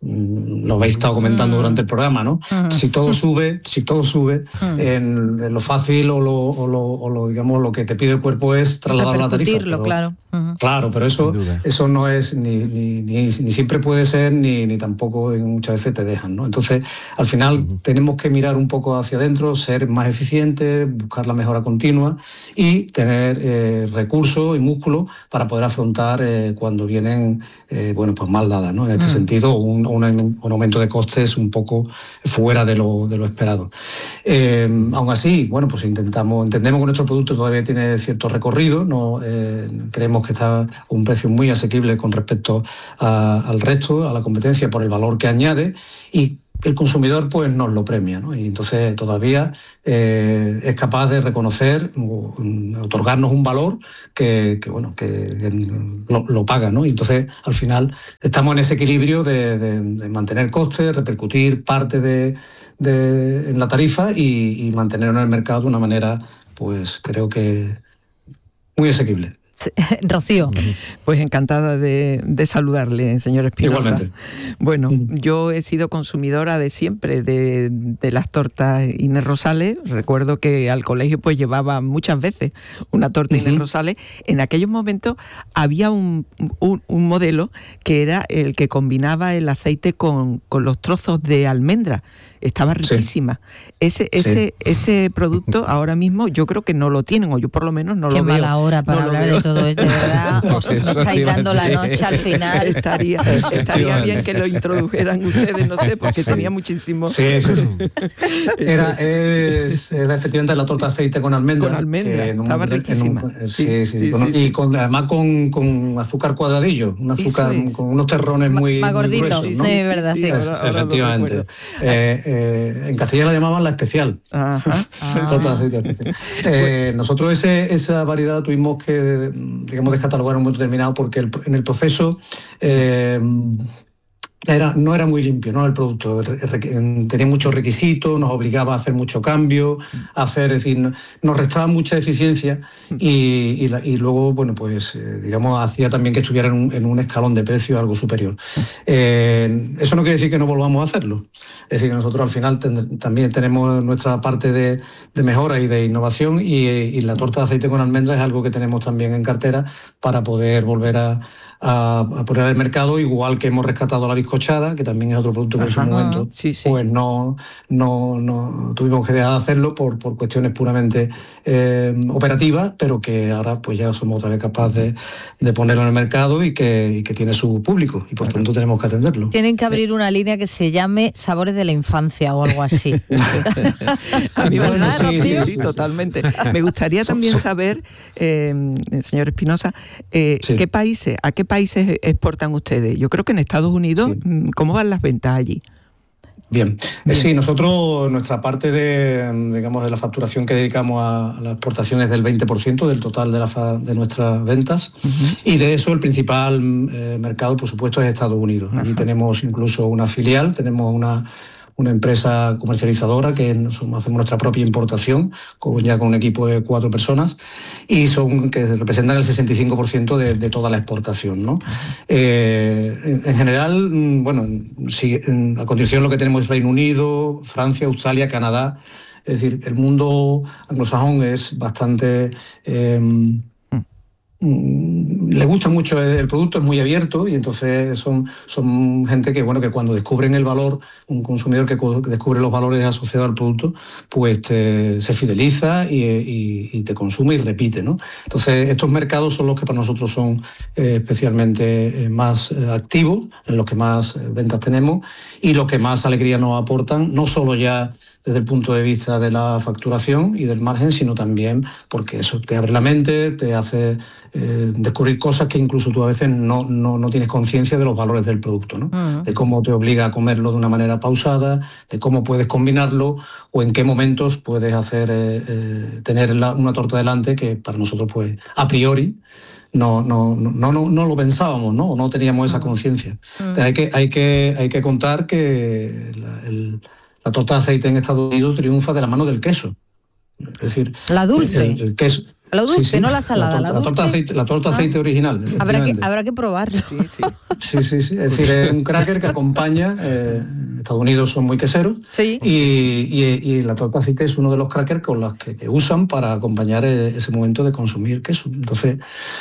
Lo habéis estado comentando mm. durante el programa, ¿no? Mm. Si todo sube, si todo sube, mm. en, en lo fácil o lo, o, lo, o lo, digamos, lo que te pide el cuerpo es trasladar la tarifa. Pero, claro. Uh-huh. Claro, pero eso, eso no es ni, ni, ni, ni siempre puede ser, ni, ni tampoco muchas veces te dejan, ¿no? Entonces, al final uh-huh. tenemos que mirar un poco hacia adentro, ser más eficientes, buscar la mejora continua y tener eh, recursos y músculo para poder afrontar eh, cuando vienen, eh, bueno, pues mal dadas, ¿no? En este uh-huh. sentido, un, un, un aumento de costes un poco fuera de lo, de lo esperado. Eh, aún así, bueno, pues intentamos, entendemos que nuestro producto todavía tiene cierto recorrido, no eh, creemos que está a un precio muy asequible con respecto a, al resto, a la competencia, por el valor que añade, y el consumidor pues nos lo premia, ¿no? Y entonces todavía eh, es capaz de reconocer, otorgarnos un valor que, que bueno, que, que lo, lo paga, ¿no? Y entonces al final estamos en ese equilibrio de, de, de mantener costes, repercutir parte de, de en la tarifa y, y mantenerlo en el mercado de una manera, pues creo que muy asequible. Rocío. Pues encantada de, de saludarle, señor Espinosa. Igualmente. Bueno, yo he sido consumidora de siempre de, de las tortas Inés Rosales. Recuerdo que al colegio pues llevaba muchas veces una torta uh-huh. Inés Rosales. En aquellos momentos había un, un, un modelo que era el que combinaba el aceite con, con los trozos de almendra. Estaba riquísima. Sí. Ese, ese, sí. ese producto ahora mismo yo creo que no lo tienen, o yo por lo menos no Qué lo veo. Qué mala hora para no hablar de todo esto, de verdad. No sé, me estáis dando la noche al final. Estaría, estaría bien que lo introdujeran ustedes, no sé, porque sí. tenía muchísimo. Sí, sí, sí. Era, es, era efectivamente la torta de aceite con almendra. Con almendra, un, estaba riquísima. Un, sí, sí, sí, sí, con, sí, y con, además con, con azúcar cuadradillo, un azúcar con unos terrones muy, más gorditos, gruesos, ¿no? Sí, es verdad, sí. sí. Ahora, ahora efectivamente. Eh, eh, en Castilla la llamaban la especial. Ajá. Ah. eh, nosotros ese, esa variedad la tuvimos que, digamos, descatalogar en un momento determinado porque el, en el proceso eh, Era, no era muy limpio, ¿no? El producto tenía muchos requisitos, nos obligaba a hacer mucho cambio, a hacer, es decir, nos restaba mucha eficiencia y, y, la, y luego, bueno, pues eh, digamos, hacía también que estuviera en un, en un escalón de precio algo superior. Eh, eso no quiere decir que no volvamos a hacerlo. Es decir, que nosotros al final ten, también tenemos nuestra parte de, de mejora y de innovación y, y la torta de aceite con almendra es algo que tenemos también en cartera para poder volver a A, a poner al mercado, igual que hemos rescatado la bizcochada, que también es otro producto que en su momento sí, sí. pues no, no, no tuvimos que dejar de hacerlo por, por cuestiones puramente eh, operativas, pero que ahora pues ya somos otra vez capaces de, de ponerlo en el mercado y que, y que tiene su público y por tanto tenemos que atenderlo. Tienen que abrir una línea que se llame Sabores de la Infancia o algo así. A mí, bueno, sí, sí, sí, totalmente. Me gustaría también saber, eh, señor Espinosa, eh, sí. ¿qué países, a qué países exportan ustedes? Yo creo que en Estados Unidos, sí. ¿Cómo van las ventas allí? Bien. Bien, sí, nosotros, nuestra parte de, digamos, de la facturación que dedicamos a, a la exportación es del veinte por ciento del total de, la fa, de nuestras ventas, uh-huh. y de eso el principal eh, mercado, por supuesto, es Estados Unidos. Allí uh-huh. tenemos incluso una filial, tenemos una una empresa comercializadora que hacemos nuestra propia importación, con, ya con un equipo de cuatro personas, y son que representan el sesenta y cinco por ciento de, de toda la exportación, ¿no? Eh, en, en general, bueno, si, en, a continuación lo que tenemos es Reino Unido, Francia, Australia, Canadá. Es decir, el mundo anglosajón es bastante... Eh, le gusta mucho el producto, es muy abierto y entonces son, son gente que, bueno, que cuando descubren el valor, un consumidor que descubre los valores asociados al producto, pues te, se fideliza y, y, y te consume y repite, ¿no? Entonces estos mercados son los que para nosotros son eh, especialmente eh, más eh, activos, en los que más eh, ventas tenemos y los que más alegría nos aportan, no solo ya desde el punto de vista de la facturación y del margen, sino también porque eso te abre la mente, te hace eh, descubrir cosas que incluso tú a veces no, no, no tienes conciencia de los valores del producto, ¿no? Uh-huh. De cómo te obliga a comerlo de una manera pausada, de cómo puedes combinarlo o en qué momentos puedes hacer eh, eh, tener la, una torta delante que para nosotros, pues, a priori, No, no, no, no, no lo pensábamos, ¿no? No teníamos esa conciencia. Uh-huh. Hay que, hay que, hay que contar que la, el, la torta de aceite en Estados Unidos triunfa de la mano del queso. Es decir, la dulce. El, el queso. La dulce, sí, sí, no la salada. La, la, torta, la torta de aceite, la torta de aceite ah. original. Habrá que, habrá que probarlo. Sí, sí. sí, sí, sí. Es decir, es un cracker que acompaña. Eh, Estados Unidos son muy queseros. Sí. Y, y, y la torta de aceite es uno de los crackers con los que, que usan para acompañar ese momento de consumir queso. Entonces,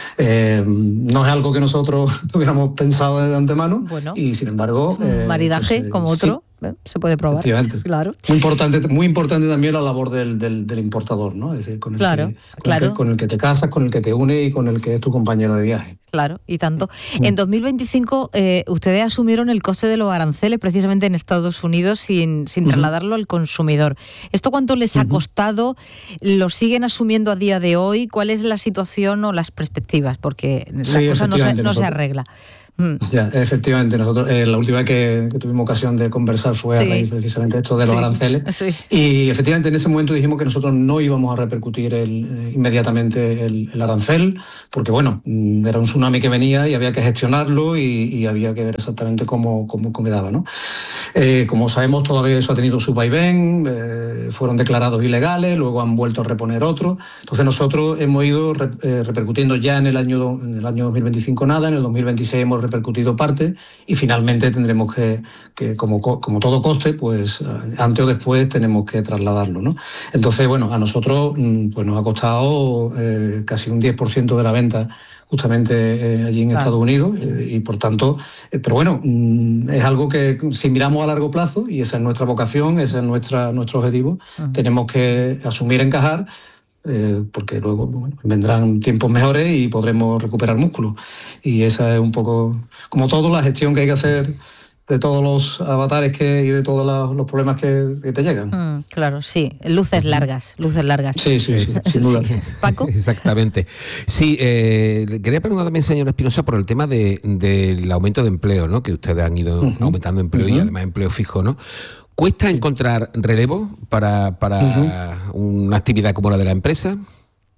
eh, no es algo que nosotros tuviéramos pensado de antemano. Bueno, y sin embargo. Un eh, maridaje pues, eh, como otro. Sí. Se puede probar. Claro. Muy importante, muy importante también la labor del, del, del importador, ¿no? Es decir, con el, claro, que, con, claro. el que, con el que te casas, con el que te une y con el que es tu compañero de viaje. Claro, y tanto. Mm. En dos mil veinticinco eh, ustedes asumieron el coste de los aranceles precisamente en Estados Unidos sin, sin uh-huh. trasladarlo al consumidor. ¿Esto cuánto les uh-huh. ha costado? ¿Lo siguen asumiendo a día de hoy? ¿Cuál es la situación o las perspectivas? Porque sí, la cosa no se, no se arregla. Ya, efectivamente, nosotros eh, la última vez que, que tuvimos ocasión de conversar fue sí. a raíz precisamente esto de los sí. aranceles sí. y efectivamente en ese momento dijimos que nosotros no íbamos a repercutir el, eh, inmediatamente el, el arancel porque bueno, era un tsunami que venía y había que gestionarlo y, y había que ver exactamente cómo, cómo, cómo quedaba, ¿no? Eh, como sabemos todavía eso ha tenido su vaivén, eh, fueron declarados ilegales, luego han vuelto a reponer otros, entonces nosotros hemos ido re, eh, repercutiendo ya en el año en el año dos mil veinticinco nada, en el dos mil veintiséis hemos repercutido parte y finalmente tendremos que, que como, como todo coste, pues antes o después tenemos que trasladarlo, ¿no? Entonces, bueno, a nosotros pues nos ha costado eh, casi un diez por ciento de la venta justamente eh, allí en claro. Estados Unidos eh, y por tanto, eh, pero bueno, mm, es algo que si miramos a largo plazo y esa es nuestra vocación, ese es nuestra, nuestro objetivo, uh-huh. tenemos que asumir, encajar, Eh, porque luego bueno, vendrán tiempos mejores y podremos recuperar músculo. Y esa es un poco, como todo, la gestión que hay que hacer de todos los avatares que, y de todos los, los problemas que, que te llegan. Mm, claro, sí. Luces largas, luces largas. Sí, sí, sí, sin duda. Sí. ¿Paco? Exactamente. Sí, eh, quería preguntar también, señor Espinosa, por el tema de, del aumento de empleo, ¿no? Que ustedes han ido uh-huh. aumentando empleo uh-huh. y además empleo fijo, ¿no? ¿Cuesta encontrar relevo para, para uh-huh. una actividad como la de la empresa?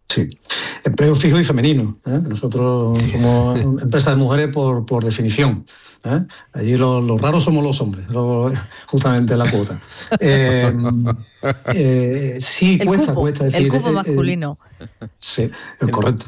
Sí, empleo fijo y femenino. ¿eh? Nosotros sí. somos empresa de mujeres por, por definición. ¿eh? Allí los lo raros somos los hombres, lo, justamente la cuota. Eh, eh, sí, el cuesta, cupo, cuesta. Decir, el cupo eh, masculino. Eh, sí, es correcto.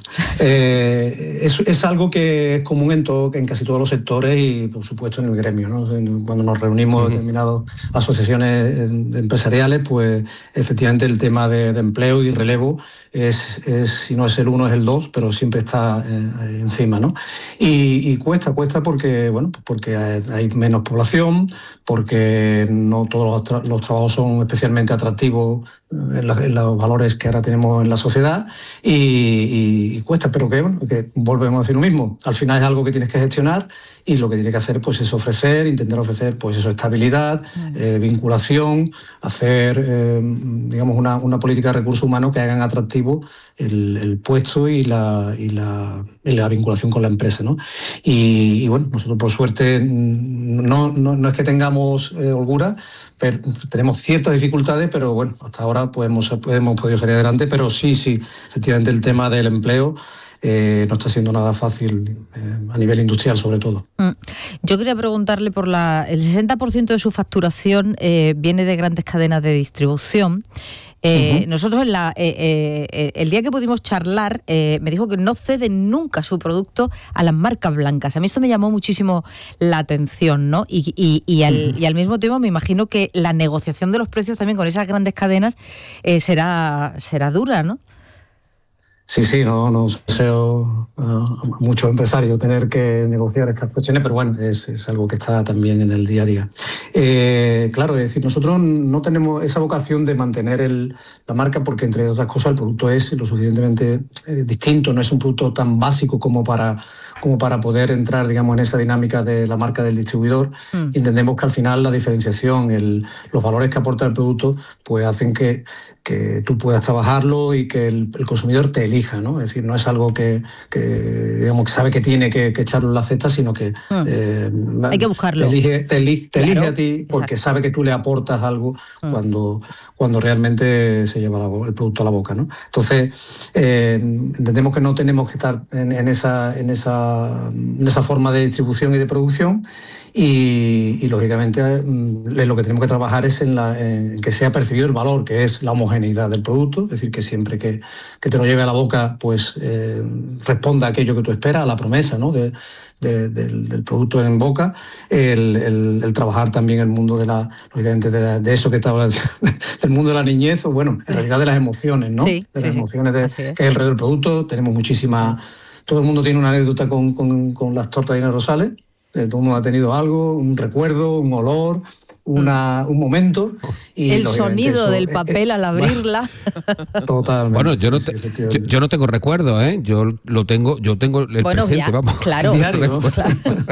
Eh, es, es algo que es común en, todo, en casi todos los sectores y, por supuesto, en el gremio, ¿no? Cuando nos reunimos en determinadas asociaciones empresariales, pues efectivamente el tema de, de empleo y relevo es, es, si no es el uno, es el dos, pero siempre está eh, encima, ¿no? Y, y cuesta, cuesta porque, bueno, porque hay menos población, porque no todos los, tra los trabajos son especialmente atractivos en, la, en los valores que ahora tenemos en la sociedad y, y, y cuesta, pero que, bueno, que volvemos a decir lo mismo. Al final es algo que tienes que gestionar y lo que tienes que hacer pues es ofrecer, intentar ofrecer pues eso, estabilidad, eh, vinculación, hacer eh, digamos una, una política de recursos humanos que hagan atractivo el, el puesto y la, y, la, y la vinculación con la empresa, ¿no? Y, y bueno, nosotros por suerte no, no, no es que tengamos eh, holgura, pero tenemos ciertas dificultades, pero bueno, hasta ahora pues hemos, pues hemos podido salir adelante, pero sí, sí, efectivamente el tema del empleo Eh, no está siendo nada fácil eh, a nivel industrial sobre todo. Mm. Yo quería preguntarle por la... El sesenta por ciento de su facturación eh, viene de grandes cadenas de distribución. Eh, uh-huh. Nosotros en la, eh, eh, el día que pudimos charlar eh, me dijo que no ceden nunca su producto a las marcas blancas. A mí esto me llamó muchísimo la atención, ¿no? Y, y, y, al, uh-huh. y al mismo tiempo me imagino que la negociación de los precios también con esas grandes cadenas eh, será, será dura, ¿no? Sí, sí, no, no deseo a muchos empresarios tener que negociar estas cuestiones, pero bueno, es, es algo que está también en el día a día. Eh, claro, es decir, nosotros no tenemos esa vocación de mantener el, la marca porque, entre otras cosas, el producto es lo suficientemente eh, distinto, no es un producto tan básico como para, como para poder entrar, digamos, en esa dinámica de la marca del distribuidor. Mm. Entendemos que al final la diferenciación, el, los valores que aporta el producto, pues hacen que, que tú puedas trabajarlo y que el, el consumidor te elija, ¿no? Es decir, no es algo que, que digamos, que sabe que tiene que, que echarlo en la cesta, sino que mm. eh, hay que buscarlo. Te elige, te elige, te claro, elige a ti porque exacto. sabe que tú le aportas algo mm. cuando, cuando realmente se lleva la, el producto a la boca, ¿no? Entonces, eh, entendemos que no tenemos que estar en, en, esa, en, esa, en esa forma de distribución y de producción. Y, y lógicamente lo que tenemos que trabajar es en, la, en que sea percibido el valor, que es la homogeneidad del producto, es decir, que siempre que, que te lo lleve a la boca, pues eh, responda a aquello que tú esperas, a la promesa, ¿no? de, de, del, del producto en boca, el, el, el trabajar también el mundo de la, lógicamente de, la, de eso que estaba del mundo de la niñez, o bueno, en realidad de las emociones, ¿no? Sí, de las sí, emociones de, sí. que es alrededor del producto. Tenemos muchísimas, todo el mundo tiene una anécdota con, con, con las tortas de Inés Rosales. Todo el mundo ha tenido algo, un recuerdo, un olor, una, un momento. Y el sonido eso, del papel eh, al abrirla. Totalmente. Bueno, yo no, te, sí, yo, yo no tengo recuerdos, ¿eh? Yo lo tengo, yo tengo el bueno, presente, ya, vamos. Claro. Diario. claro.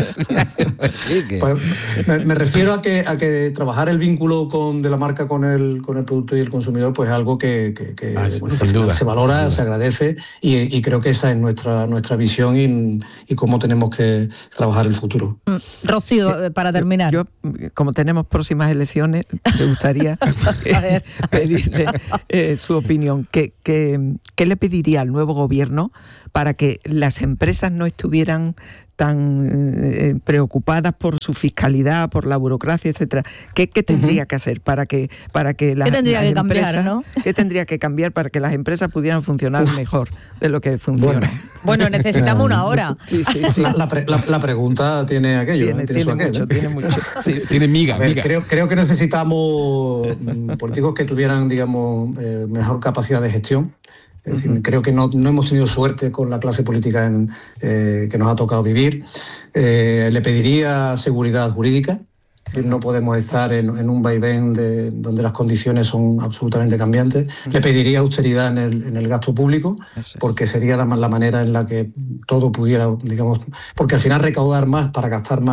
Pues, me, me refiero a que, a que trabajar el vínculo con, de la marca con el, con el producto y el consumidor, pues es algo que, que, que ah, bueno, sin duda, se valora, sin duda. se agradece y, y creo que esa es nuestra, nuestra visión y, y cómo tenemos que trabajar el futuro. Mm. Rocío, para terminar. Yo, como tenemos próximas elecciones, me gustaría eh, pedirle eh, su opinión. ¿Qué, qué, ¿Qué le pediría al nuevo gobierno para que las empresas no estuvieran tan eh, preocupadas por su fiscalidad, por la burocracia, etcétera? ¿Qué, qué tendría uh-huh. que hacer para que para que las, ¿Qué tendría las que empresas, cambiar, ¿no? ¿Qué tendría que cambiar para que las empresas pudieran funcionar Uf. mejor de lo que funcionan? Bueno, bueno necesitamos una hora. Sí, sí, sí. La, la, pre, la, la pregunta tiene aquello, tiene, ¿eh? tiene, tiene, mucho, aquel, ¿eh? tiene mucho, sí, sí. Tiene miga, ver, miga. Creo, creo que necesitamos políticos que tuvieran, digamos, eh, mejor capacidad de gestión. Es decir, uh-huh. creo que no, no hemos tenido suerte con la clase política en, eh, que nos ha tocado vivir. Eh, le pediría seguridad jurídica. Es decir, no podemos estar en, en un vaivén de, donde las condiciones son absolutamente cambiantes. Uh-huh. Le pediría austeridad en el, en el gasto público, es. porque sería la, la manera en la que todo pudiera, digamos, porque al final recaudar más para gastar más,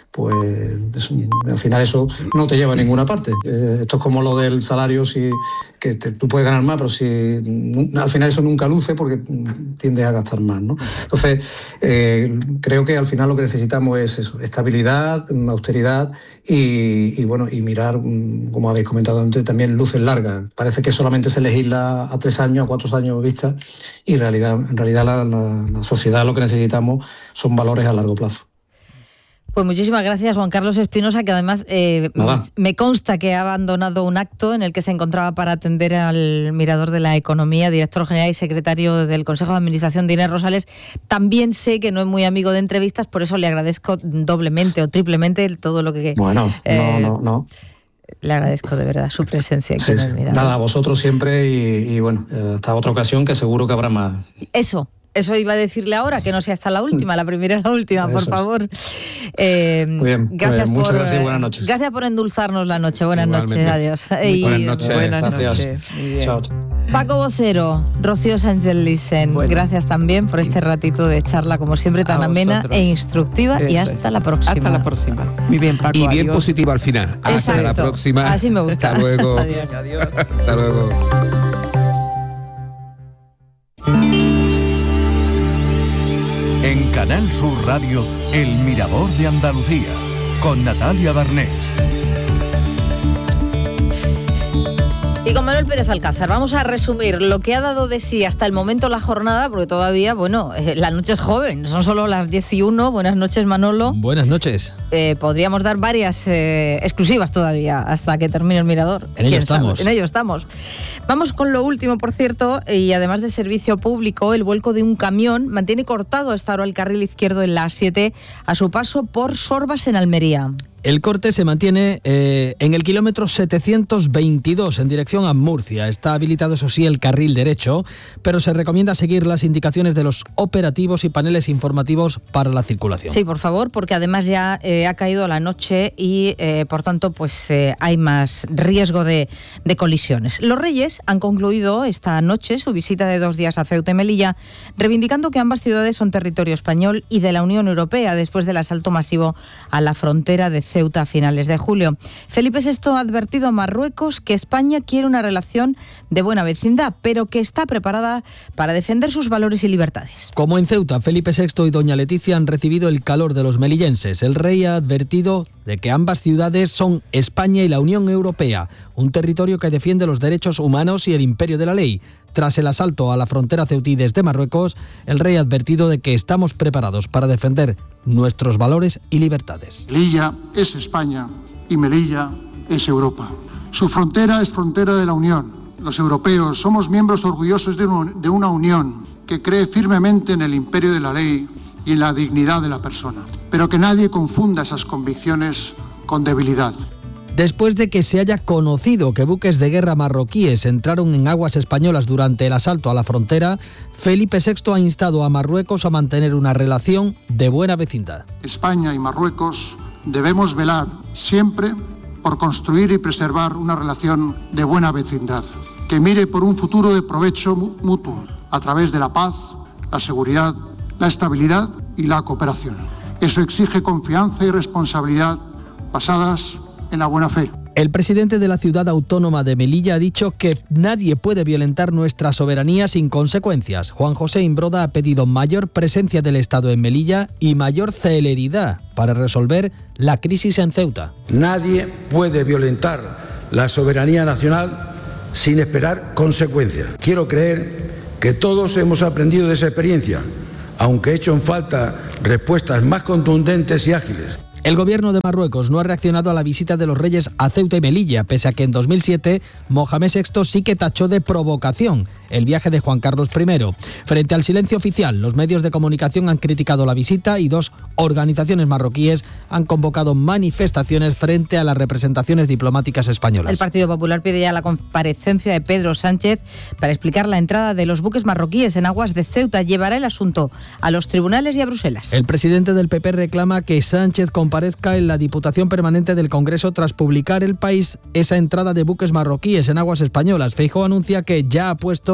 pues es un, al final eso no te lleva a ninguna parte. Eh, esto es como lo del salario, si, que te, tú puedes ganar más, pero si al final eso nunca luce porque tiendes a gastar más, ¿no? Entonces, eh, creo que al final lo que necesitamos es eso, estabilidad, austeridad y, y bueno, y mirar, como habéis comentado antes, también luces largas. Parece que solamente se legisla a tres años, a cuatro años vista, y en realidad, en realidad la, la, la sociedad lo que necesitamos son valores a largo plazo. Pues muchísimas gracias, Juan Carlos Espinosa, que además eh, me consta que ha abandonado un acto en el que se encontraba para atender al Mirador de la Economía, director general y secretario del Consejo de Administración de Inés Rosales. También sé que no es muy amigo de entrevistas, por eso le agradezco doblemente o triplemente todo lo que... Bueno, eh, no, no, no. Le agradezco de verdad su presencia aquí sí, en el Mirador. Nada, a vosotros siempre y, y bueno, hasta otra ocasión que seguro que habrá más. Eso. Eso iba a decirle ahora, que no sea hasta la última, la primera y la última, por Eso favor. Eh, Muy bien, gracias pues, muchas por, gracias y buenas noches. Gracias por endulzarnos la noche. Buenas Igualmente. noches, adiós. Y, buenas noches. Buenas Gracias. noches. Muy bien. Chao. Paco Vocero, Rocío Sánchez Lisen, Bueno. gracias también por este ratito de charla, como siempre, tan A amena vosotros. e instructiva. Eso y hasta es. la próxima. Hasta la próxima. Muy bien, Paco. Y bien adiós. positivo al final. Hasta la Exacto. próxima. Así me gusta. Hasta luego. Adiós. Adiós. Hasta luego. En Canal Sur Radio, El Mirador de Andalucía, con Natalia Barnés. Y con Manuel Pérez Alcázar vamos a resumir lo que ha dado de sí hasta el momento la jornada, porque todavía, bueno, eh, la noche es joven, son solo las diez y uno. Buenas noches, Manolo. Buenas noches. Eh, podríamos dar varias eh, exclusivas todavía hasta que termine el Mirador. En ello ¿Quién sabe? estamos. En ello estamos. Vamos con lo último, por cierto, y además de servicio público, el vuelco de un camión mantiene cortado hasta ahora el carril izquierdo en la A siete a su paso por Sorbas en Almería. El corte se mantiene eh, en el kilómetro setecientos veintidós en dirección a Murcia. Está habilitado, eso sí, el carril derecho, pero se recomienda seguir las indicaciones de los operativos y paneles informativos para la circulación. Sí, por favor, porque además ya eh, ha caído la noche y, eh, por tanto, pues eh, hay más riesgo de, de colisiones. Los Reyes han concluido esta noche su visita de dos días a Ceuta y Melilla, reivindicando que ambas ciudades son territorio español y de la Unión Europea, después del asalto masivo a la frontera de Ceuta a finales de julio. Felipe sexto ha advertido a Marruecos que España quiere una relación de buena vecindad, pero que está preparada para defender sus valores y libertades. Como en Ceuta, Felipe sexto y doña Leticia han recibido el calor de los melillenses. El rey ha advertido de que ambas ciudades son España y la Unión Europea, un territorio que defiende los derechos humanos y el imperio de la ley. Tras el asalto a la frontera ceutí desde Marruecos, el rey ha advertido de que estamos preparados para defender nuestros valores y libertades. Melilla es España y Melilla es Europa. Su frontera es frontera de la Unión. Los europeos somos miembros orgullosos de una unión que cree firmemente en el imperio de la ley y en la dignidad de la persona. Pero que nadie confunda esas convicciones con debilidad. Después de que se haya conocido que buques de guerra marroquíes entraron en aguas españolas durante el asalto a la frontera, Felipe sexto ha instado a Marruecos a mantener una relación de buena vecindad. España y Marruecos debemos velar siempre por construir y preservar una relación de buena vecindad, que mire por un futuro de provecho mutuo, a través de la paz, la seguridad, la estabilidad y la cooperación. Eso exige confianza y responsabilidad basadas en la buena fe. El presidente de la ciudad autónoma de Melilla ha dicho que nadie puede violentar nuestra soberanía sin consecuencias. Juan José Imbroda ha pedido mayor presencia del Estado en Melilla y mayor celeridad para resolver la crisis en Ceuta. Nadie puede violentar la soberanía nacional sin esperar consecuencias. Quiero creer que todos hemos aprendido de esa experiencia, aunque he hecho en falta respuestas más contundentes y ágiles. El gobierno de Marruecos no ha reaccionado a la visita de los reyes a Ceuta y Melilla, pese a que en dos mil siete Mohamed sexto sí que tachó de provocación el viaje de Juan Carlos primero. Frente al silencio oficial, los medios de comunicación han criticado la visita y dos organizaciones marroquíes han convocado manifestaciones frente a las representaciones diplomáticas españolas. El Partido Popular pide ya la comparecencia de Pedro Sánchez para explicar la entrada de los buques marroquíes en aguas de Ceuta. Llevará el asunto a los tribunales y a Bruselas. El presidente del P P reclama que Sánchez comparezca en la Diputación Permanente del Congreso tras publicar El País esa entrada de buques marroquíes en aguas españolas. Feijóo anuncia que ya ha puesto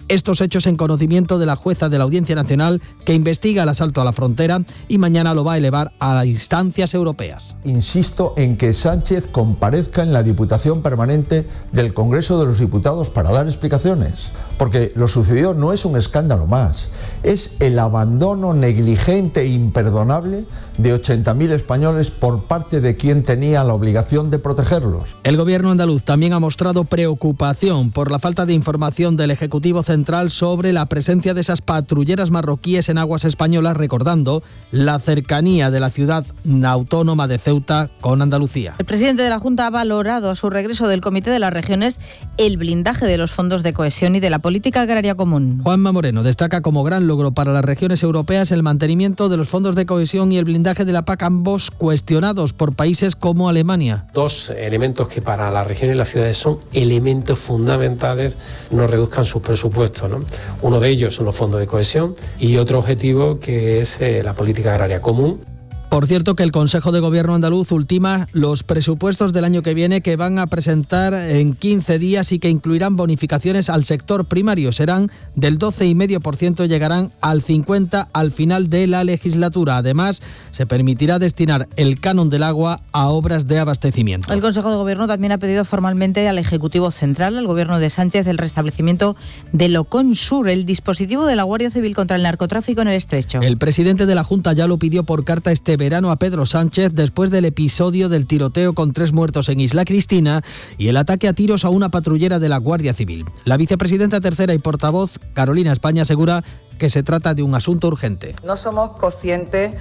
estos hechos en conocimiento de la jueza de la Audiencia Nacional que investiga el asalto a la frontera y mañana lo va a elevar a instancias europeas. Insisto en que Sánchez comparezca en la Diputación Permanente del Congreso de los Diputados para dar explicaciones, porque lo sucedido no es un escándalo más, es el abandono negligente e imperdonable de ochenta mil españoles por parte de quien tenía la obligación de protegerlos. El gobierno andaluz también ha mostrado preocupación por la falta de información del Ejecutivo Central sobre la presencia de esas patrulleras marroquíes en aguas españolas, recordando la cercanía de la ciudad autónoma de Ceuta con Andalucía. El presidente de la Junta ha valorado a su regreso del Comité de las Regiones el blindaje de los fondos de cohesión y de la política agraria común. Juanma Moreno destaca como gran logro para las regiones europeas el mantenimiento de los fondos de cohesión y el blindaje de la P A C, ambos cuestionados por países como Alemania. Dos elementos que para las regiones y las ciudades son elementos fundamentales, no reduzcan sus presupuestos, ¿no? Uno de ellos son los fondos de cohesión y otro objetivo que es eh, la política agraria común. Por cierto, que el Consejo de Gobierno andaluz ultima los presupuestos del año que viene, que van a presentar en quince días y que incluirán bonificaciones al sector primario. Serán del doce coma cinco por ciento, llegarán al cincuenta por ciento al final de la legislatura. Además, se permitirá destinar el canon del agua a obras de abastecimiento. El Consejo de Gobierno también ha pedido formalmente al Ejecutivo Central, al Gobierno de Sánchez, el restablecimiento del Oconsur, el dispositivo de la Guardia Civil contra el narcotráfico en el Estrecho. El presidente de la Junta ya lo pidió por carta este verano a Pedro Sánchez después del episodio del tiroteo con tres muertos en Isla Cristina y el ataque a tiros a una patrullera de la Guardia Civil. La vicepresidenta tercera y portavoz, Carolina España, asegura que se trata de un asunto urgente. No somos conscientes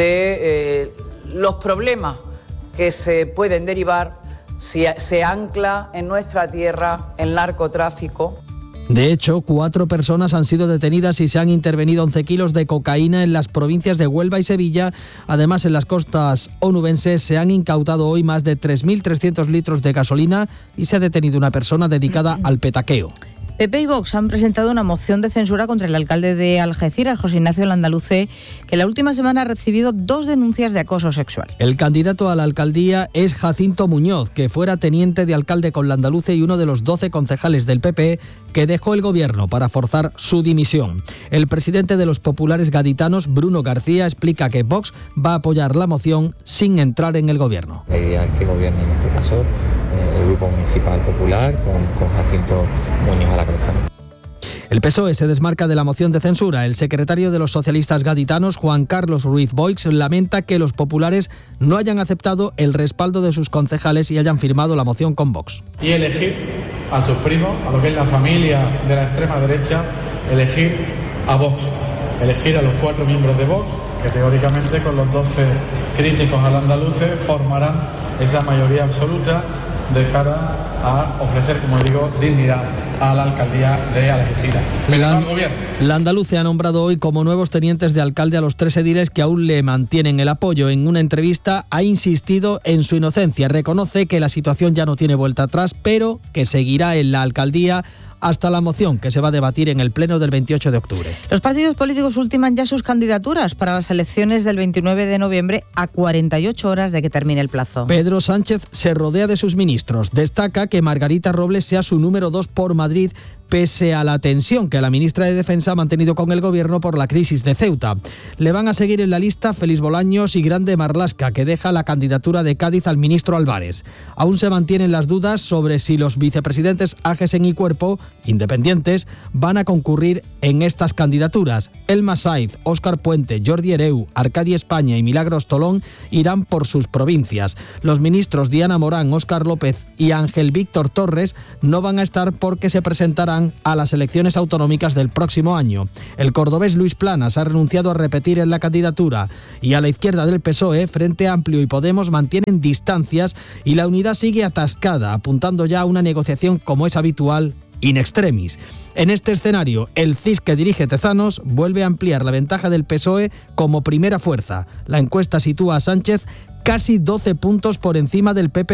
de eh, los problemas que se pueden derivar si se ancla en nuestra tierra el narcotráfico. De hecho, cuatro personas han sido detenidas y se han intervenido once kilos de cocaína en las provincias de Huelva y Sevilla. Además, en las costas onubenses se han incautado hoy más de tres mil trescientos litros de gasolina y se ha detenido una persona dedicada al petaqueo. P P y Vox han presentado una moción de censura contra el alcalde de Algeciras, José Ignacio Landaluce, que la última semana ha recibido dos denuncias de acoso sexual. El candidato a la alcaldía es Jacinto Muñoz, que fuera teniente de alcalde con Landaluce y uno de los doce concejales del P P que dejó el gobierno para forzar su dimisión. El presidente de los populares gaditanos, Bruno García, explica que Vox va a apoyar la moción sin entrar en el gobierno. La idea es que gobierne en este caso eh, el Grupo Municipal Popular con, con Jacinto Muñoz a la cabeza. El P S O E se desmarca de la moción de censura. El secretario de los socialistas gaditanos, Juan Carlos Ruiz Boix, lamenta que los populares no hayan aceptado el respaldo de sus concejales y hayan firmado la moción con Vox. Y elegir a sus primos, a lo que es la familia de la extrema derecha, elegir a Vox, elegir a los cuatro miembros de Vox, que teóricamente con los doce críticos al andaluce formarán esa mayoría absoluta de cara a ofrecer, como digo, dignidad a la alcaldía de Algeciras. La, la Andaluce ha nombrado hoy como nuevos tenientes de alcalde a los tres ediles que aún le mantienen el apoyo. En una entrevista ha insistido en su inocencia. Reconoce que la situación ya no tiene vuelta atrás, pero que seguirá en la alcaldía hasta la moción que se va a debatir en el pleno del veintiocho de octubre. Los partidos políticos ultiman ya sus candidaturas para las elecciones del veintinueve de noviembre a cuarenta y ocho horas de que termine el plazo. Pedro Sánchez se rodea de sus ministros. Destaca que Margarita Robles sea su número dos por Madrid, pese a la tensión que la ministra de Defensa ha mantenido con el gobierno por la crisis de Ceuta. Le van a seguir en la lista Félix Bolaños y Grande Marlasca, que deja la candidatura de Cádiz al ministro Álvarez. Aún se mantienen las dudas sobre si los vicepresidentes Agesen y Cuerpo, independientes, van a concurrir en estas candidaturas. Elma Saiz, Óscar Puente, Jordi Hereu, Arcadi España y Milagros Tolón irán por sus provincias. Los ministros Diana Morán, Óscar López y Ángel Víctor Torres no van a estar porque se presentarán a las elecciones autonómicas del próximo año. El cordobés Luis Planas ha renunciado a repetir en la candidatura y a la izquierda del P S O E, Frente Amplio y Podemos mantienen distancias y la unidad sigue atascada, apuntando ya a una negociación como es habitual in extremis. En este escenario, el C I S que dirige Tezanos vuelve a ampliar la ventaja del P S O E como primera fuerza. La encuesta sitúa a Sánchez casi doce puntos por encima del P P,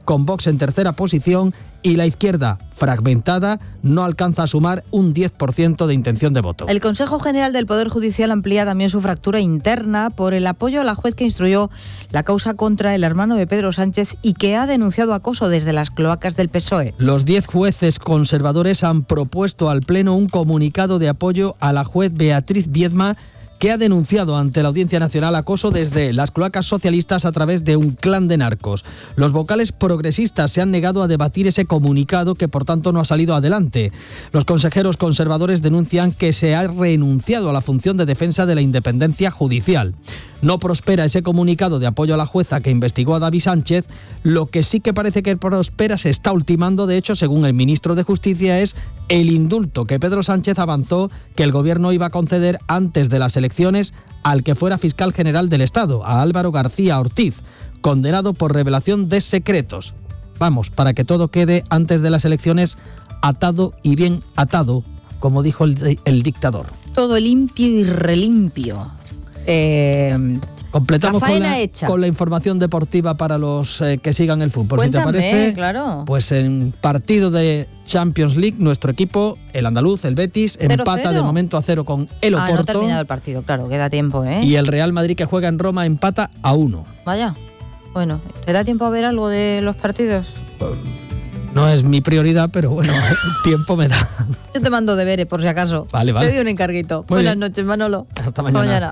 con Vox en tercera posición y la izquierda, fragmentada, no alcanza a sumar un diez por ciento de intención de voto. El Consejo General del Poder Judicial amplía también su fractura interna por el apoyo a la juez que instruyó la causa contra el hermano de Pedro Sánchez y que ha denunciado acoso desde las cloacas del P S O E. Los diez jueces conservadores han propuesto al Pleno un comunicado de apoyo a la juez Beatriz Viedma, que ha denunciado ante la Audiencia Nacional acoso desde las cloacas socialistas a través de un clan de narcos. Los vocales progresistas se han negado a debatir ese comunicado, que por tanto no ha salido adelante. Los consejeros conservadores denuncian que se ha renunciado a la función de defensa de la independencia judicial. No prospera ese comunicado de apoyo a la jueza que investigó a David Sánchez. Lo que sí que parece que prospera, se está ultimando, de hecho, según el ministro de Justicia, es el indulto que Pedro Sánchez avanzó que el gobierno iba a conceder antes de las elecciones al que fuera fiscal general del Estado, a Álvaro García Ortiz, condenado por revelación de secretos. Vamos, para que todo quede antes de las elecciones atado y bien atado, como dijo el, el dictador. Todo limpio y relimpio. Eh, Completamos la con la, hecha. con la información deportiva para los eh, que sigan el fútbol. Cuéntame, si te parece, claro. Pues en partido de Champions League, nuestro equipo, el andaluz, el Betis, Cero, empata cero. de momento a cero con el Ah, no ha Oporto. terminado el partido, claro, queda tiempo, ¿eh? Y el Real Madrid, que juega en Roma, empata a uno. Vaya. Bueno, ¿te da tiempo a ver algo de los partidos? No es mi prioridad, pero bueno, tiempo me da. Yo te mando deberes, por si acaso. Vale, vale. Te doy un encarguito. Muy Buenas bien. noches, Manolo. Hasta mañana.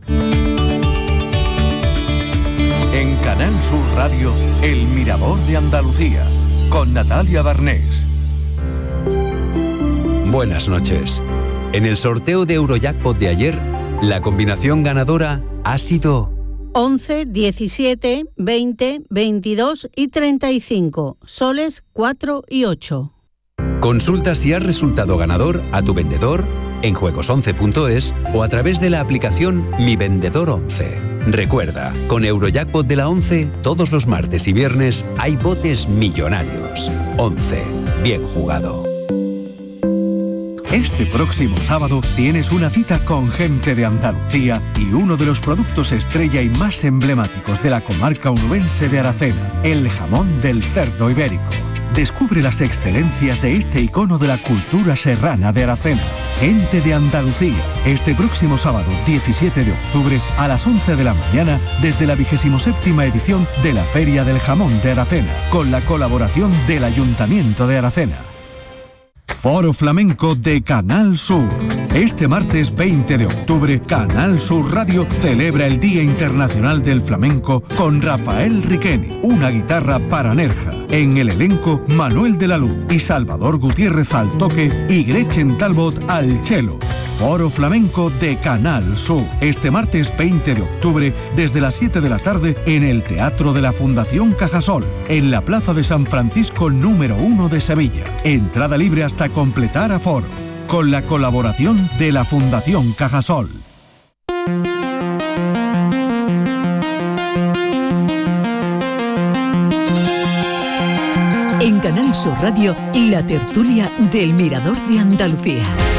En Canal Sur Radio, El Mirador de Andalucía, con Natalia Barnés. Buenas noches. En el sorteo de Eurojackpot de ayer, la combinación ganadora ha sido once, diecisiete, veinte, veintidós y treinta y cinco. Soles cuatro y ocho. Consulta si has resultado ganador a tu vendedor en juegos once punto es o a través de la aplicación Mi Vendedor once. Recuerda, con Eurojackpot de la once, todos los martes y viernes hay botes millonarios. once. Bien jugado. Este próximo sábado tienes una cita con gente de Andalucía y uno de los productos estrella y más emblemáticos de la comarca onubense de Aracena, el jamón del cerdo ibérico. Descubre las excelencias de este icono de la cultura serrana de Aracena. Gente de Andalucía, este próximo sábado diecisiete de octubre a las once de la mañana desde la vigésimo séptima edición de la Feria del Jamón de Aracena, con la colaboración del Ayuntamiento de Aracena. Foro Flamenco de Canal Sur. Este martes veinte de octubre, Canal Sur Radio celebra el Día Internacional del Flamenco con Rafael Riqueni, una guitarra para Nerja. En el elenco, Manuel de la Luz y Salvador Gutiérrez al toque y Gretchen Talbot al cello. Foro Flamenco de Canal Sur. Este martes veinte de octubre, desde las siete de la tarde, en el Teatro de la Fundación Cajasol, en la Plaza de San Francisco número uno de Sevilla. Entrada libre hasta completar aforo, con la colaboración de la Fundación Cajasol. En Canal Sur Radio, la tertulia del Mirador de Andalucía.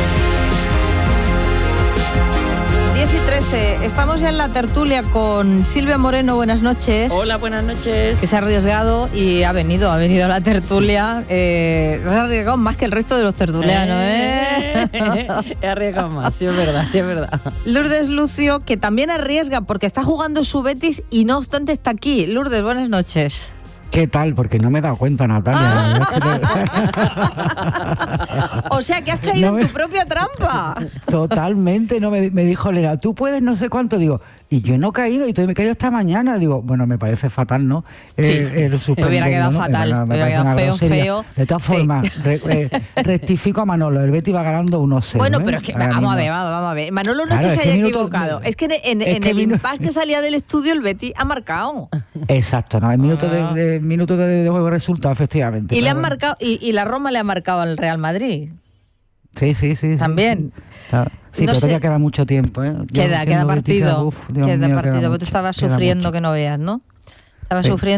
diez y trece, estamos ya en la tertulia con Silvia Moreno, buenas noches. Hola, buenas noches. Que se ha arriesgado y ha venido, ha venido a la tertulia. Eh, se ha arriesgado más que el resto de los tertulianos, ¿eh? eh He arriesgado más, sí es verdad, sí es verdad. Lourdes Lucio, que también arriesga porque está jugando su Betis y no obstante está aquí. Lourdes, buenas noches. ¿Qué tal? Porque no me he dado cuenta, Natalia. Ah. O sea, que has caído no me... en tu propia trampa. Totalmente, no me, me dijo Elena, tú puedes no sé cuánto, digo, y yo no he caído, y todavía me he caído esta mañana, digo, bueno, me parece fatal, ¿no? Sí, eh, el me hubiera quedado ¿no? fatal, me, me, me hubiera quedado feo, grosería. feo. De todas sí. formas, re, eh, rectifico a Manolo, el Betis va ganando uno cero. Bueno, ¿eh? pero es que, Ahora vamos mismo. a ver, vamos, vamos a ver, Manolo no claro, es que es se haya minuto, equivocado, es que en, en, es en que el minu... impasse que salía del estudio el Betis ha marcado. Exacto, no, en minuto ah. de, de, minuto de, de juego resulta, efectivamente. Y le han bueno. marcado, y, y la Roma le ha marcado al Real Madrid. Sí, sí, sí. También. Sí, sí no pero sé. todavía queda mucho tiempo, ¿eh? Queda, queda partido. Uf, queda mío, partido. Queda Porque tú estabas sufriendo mucho. que no veas, ¿no? Estabas sí. sufriendo.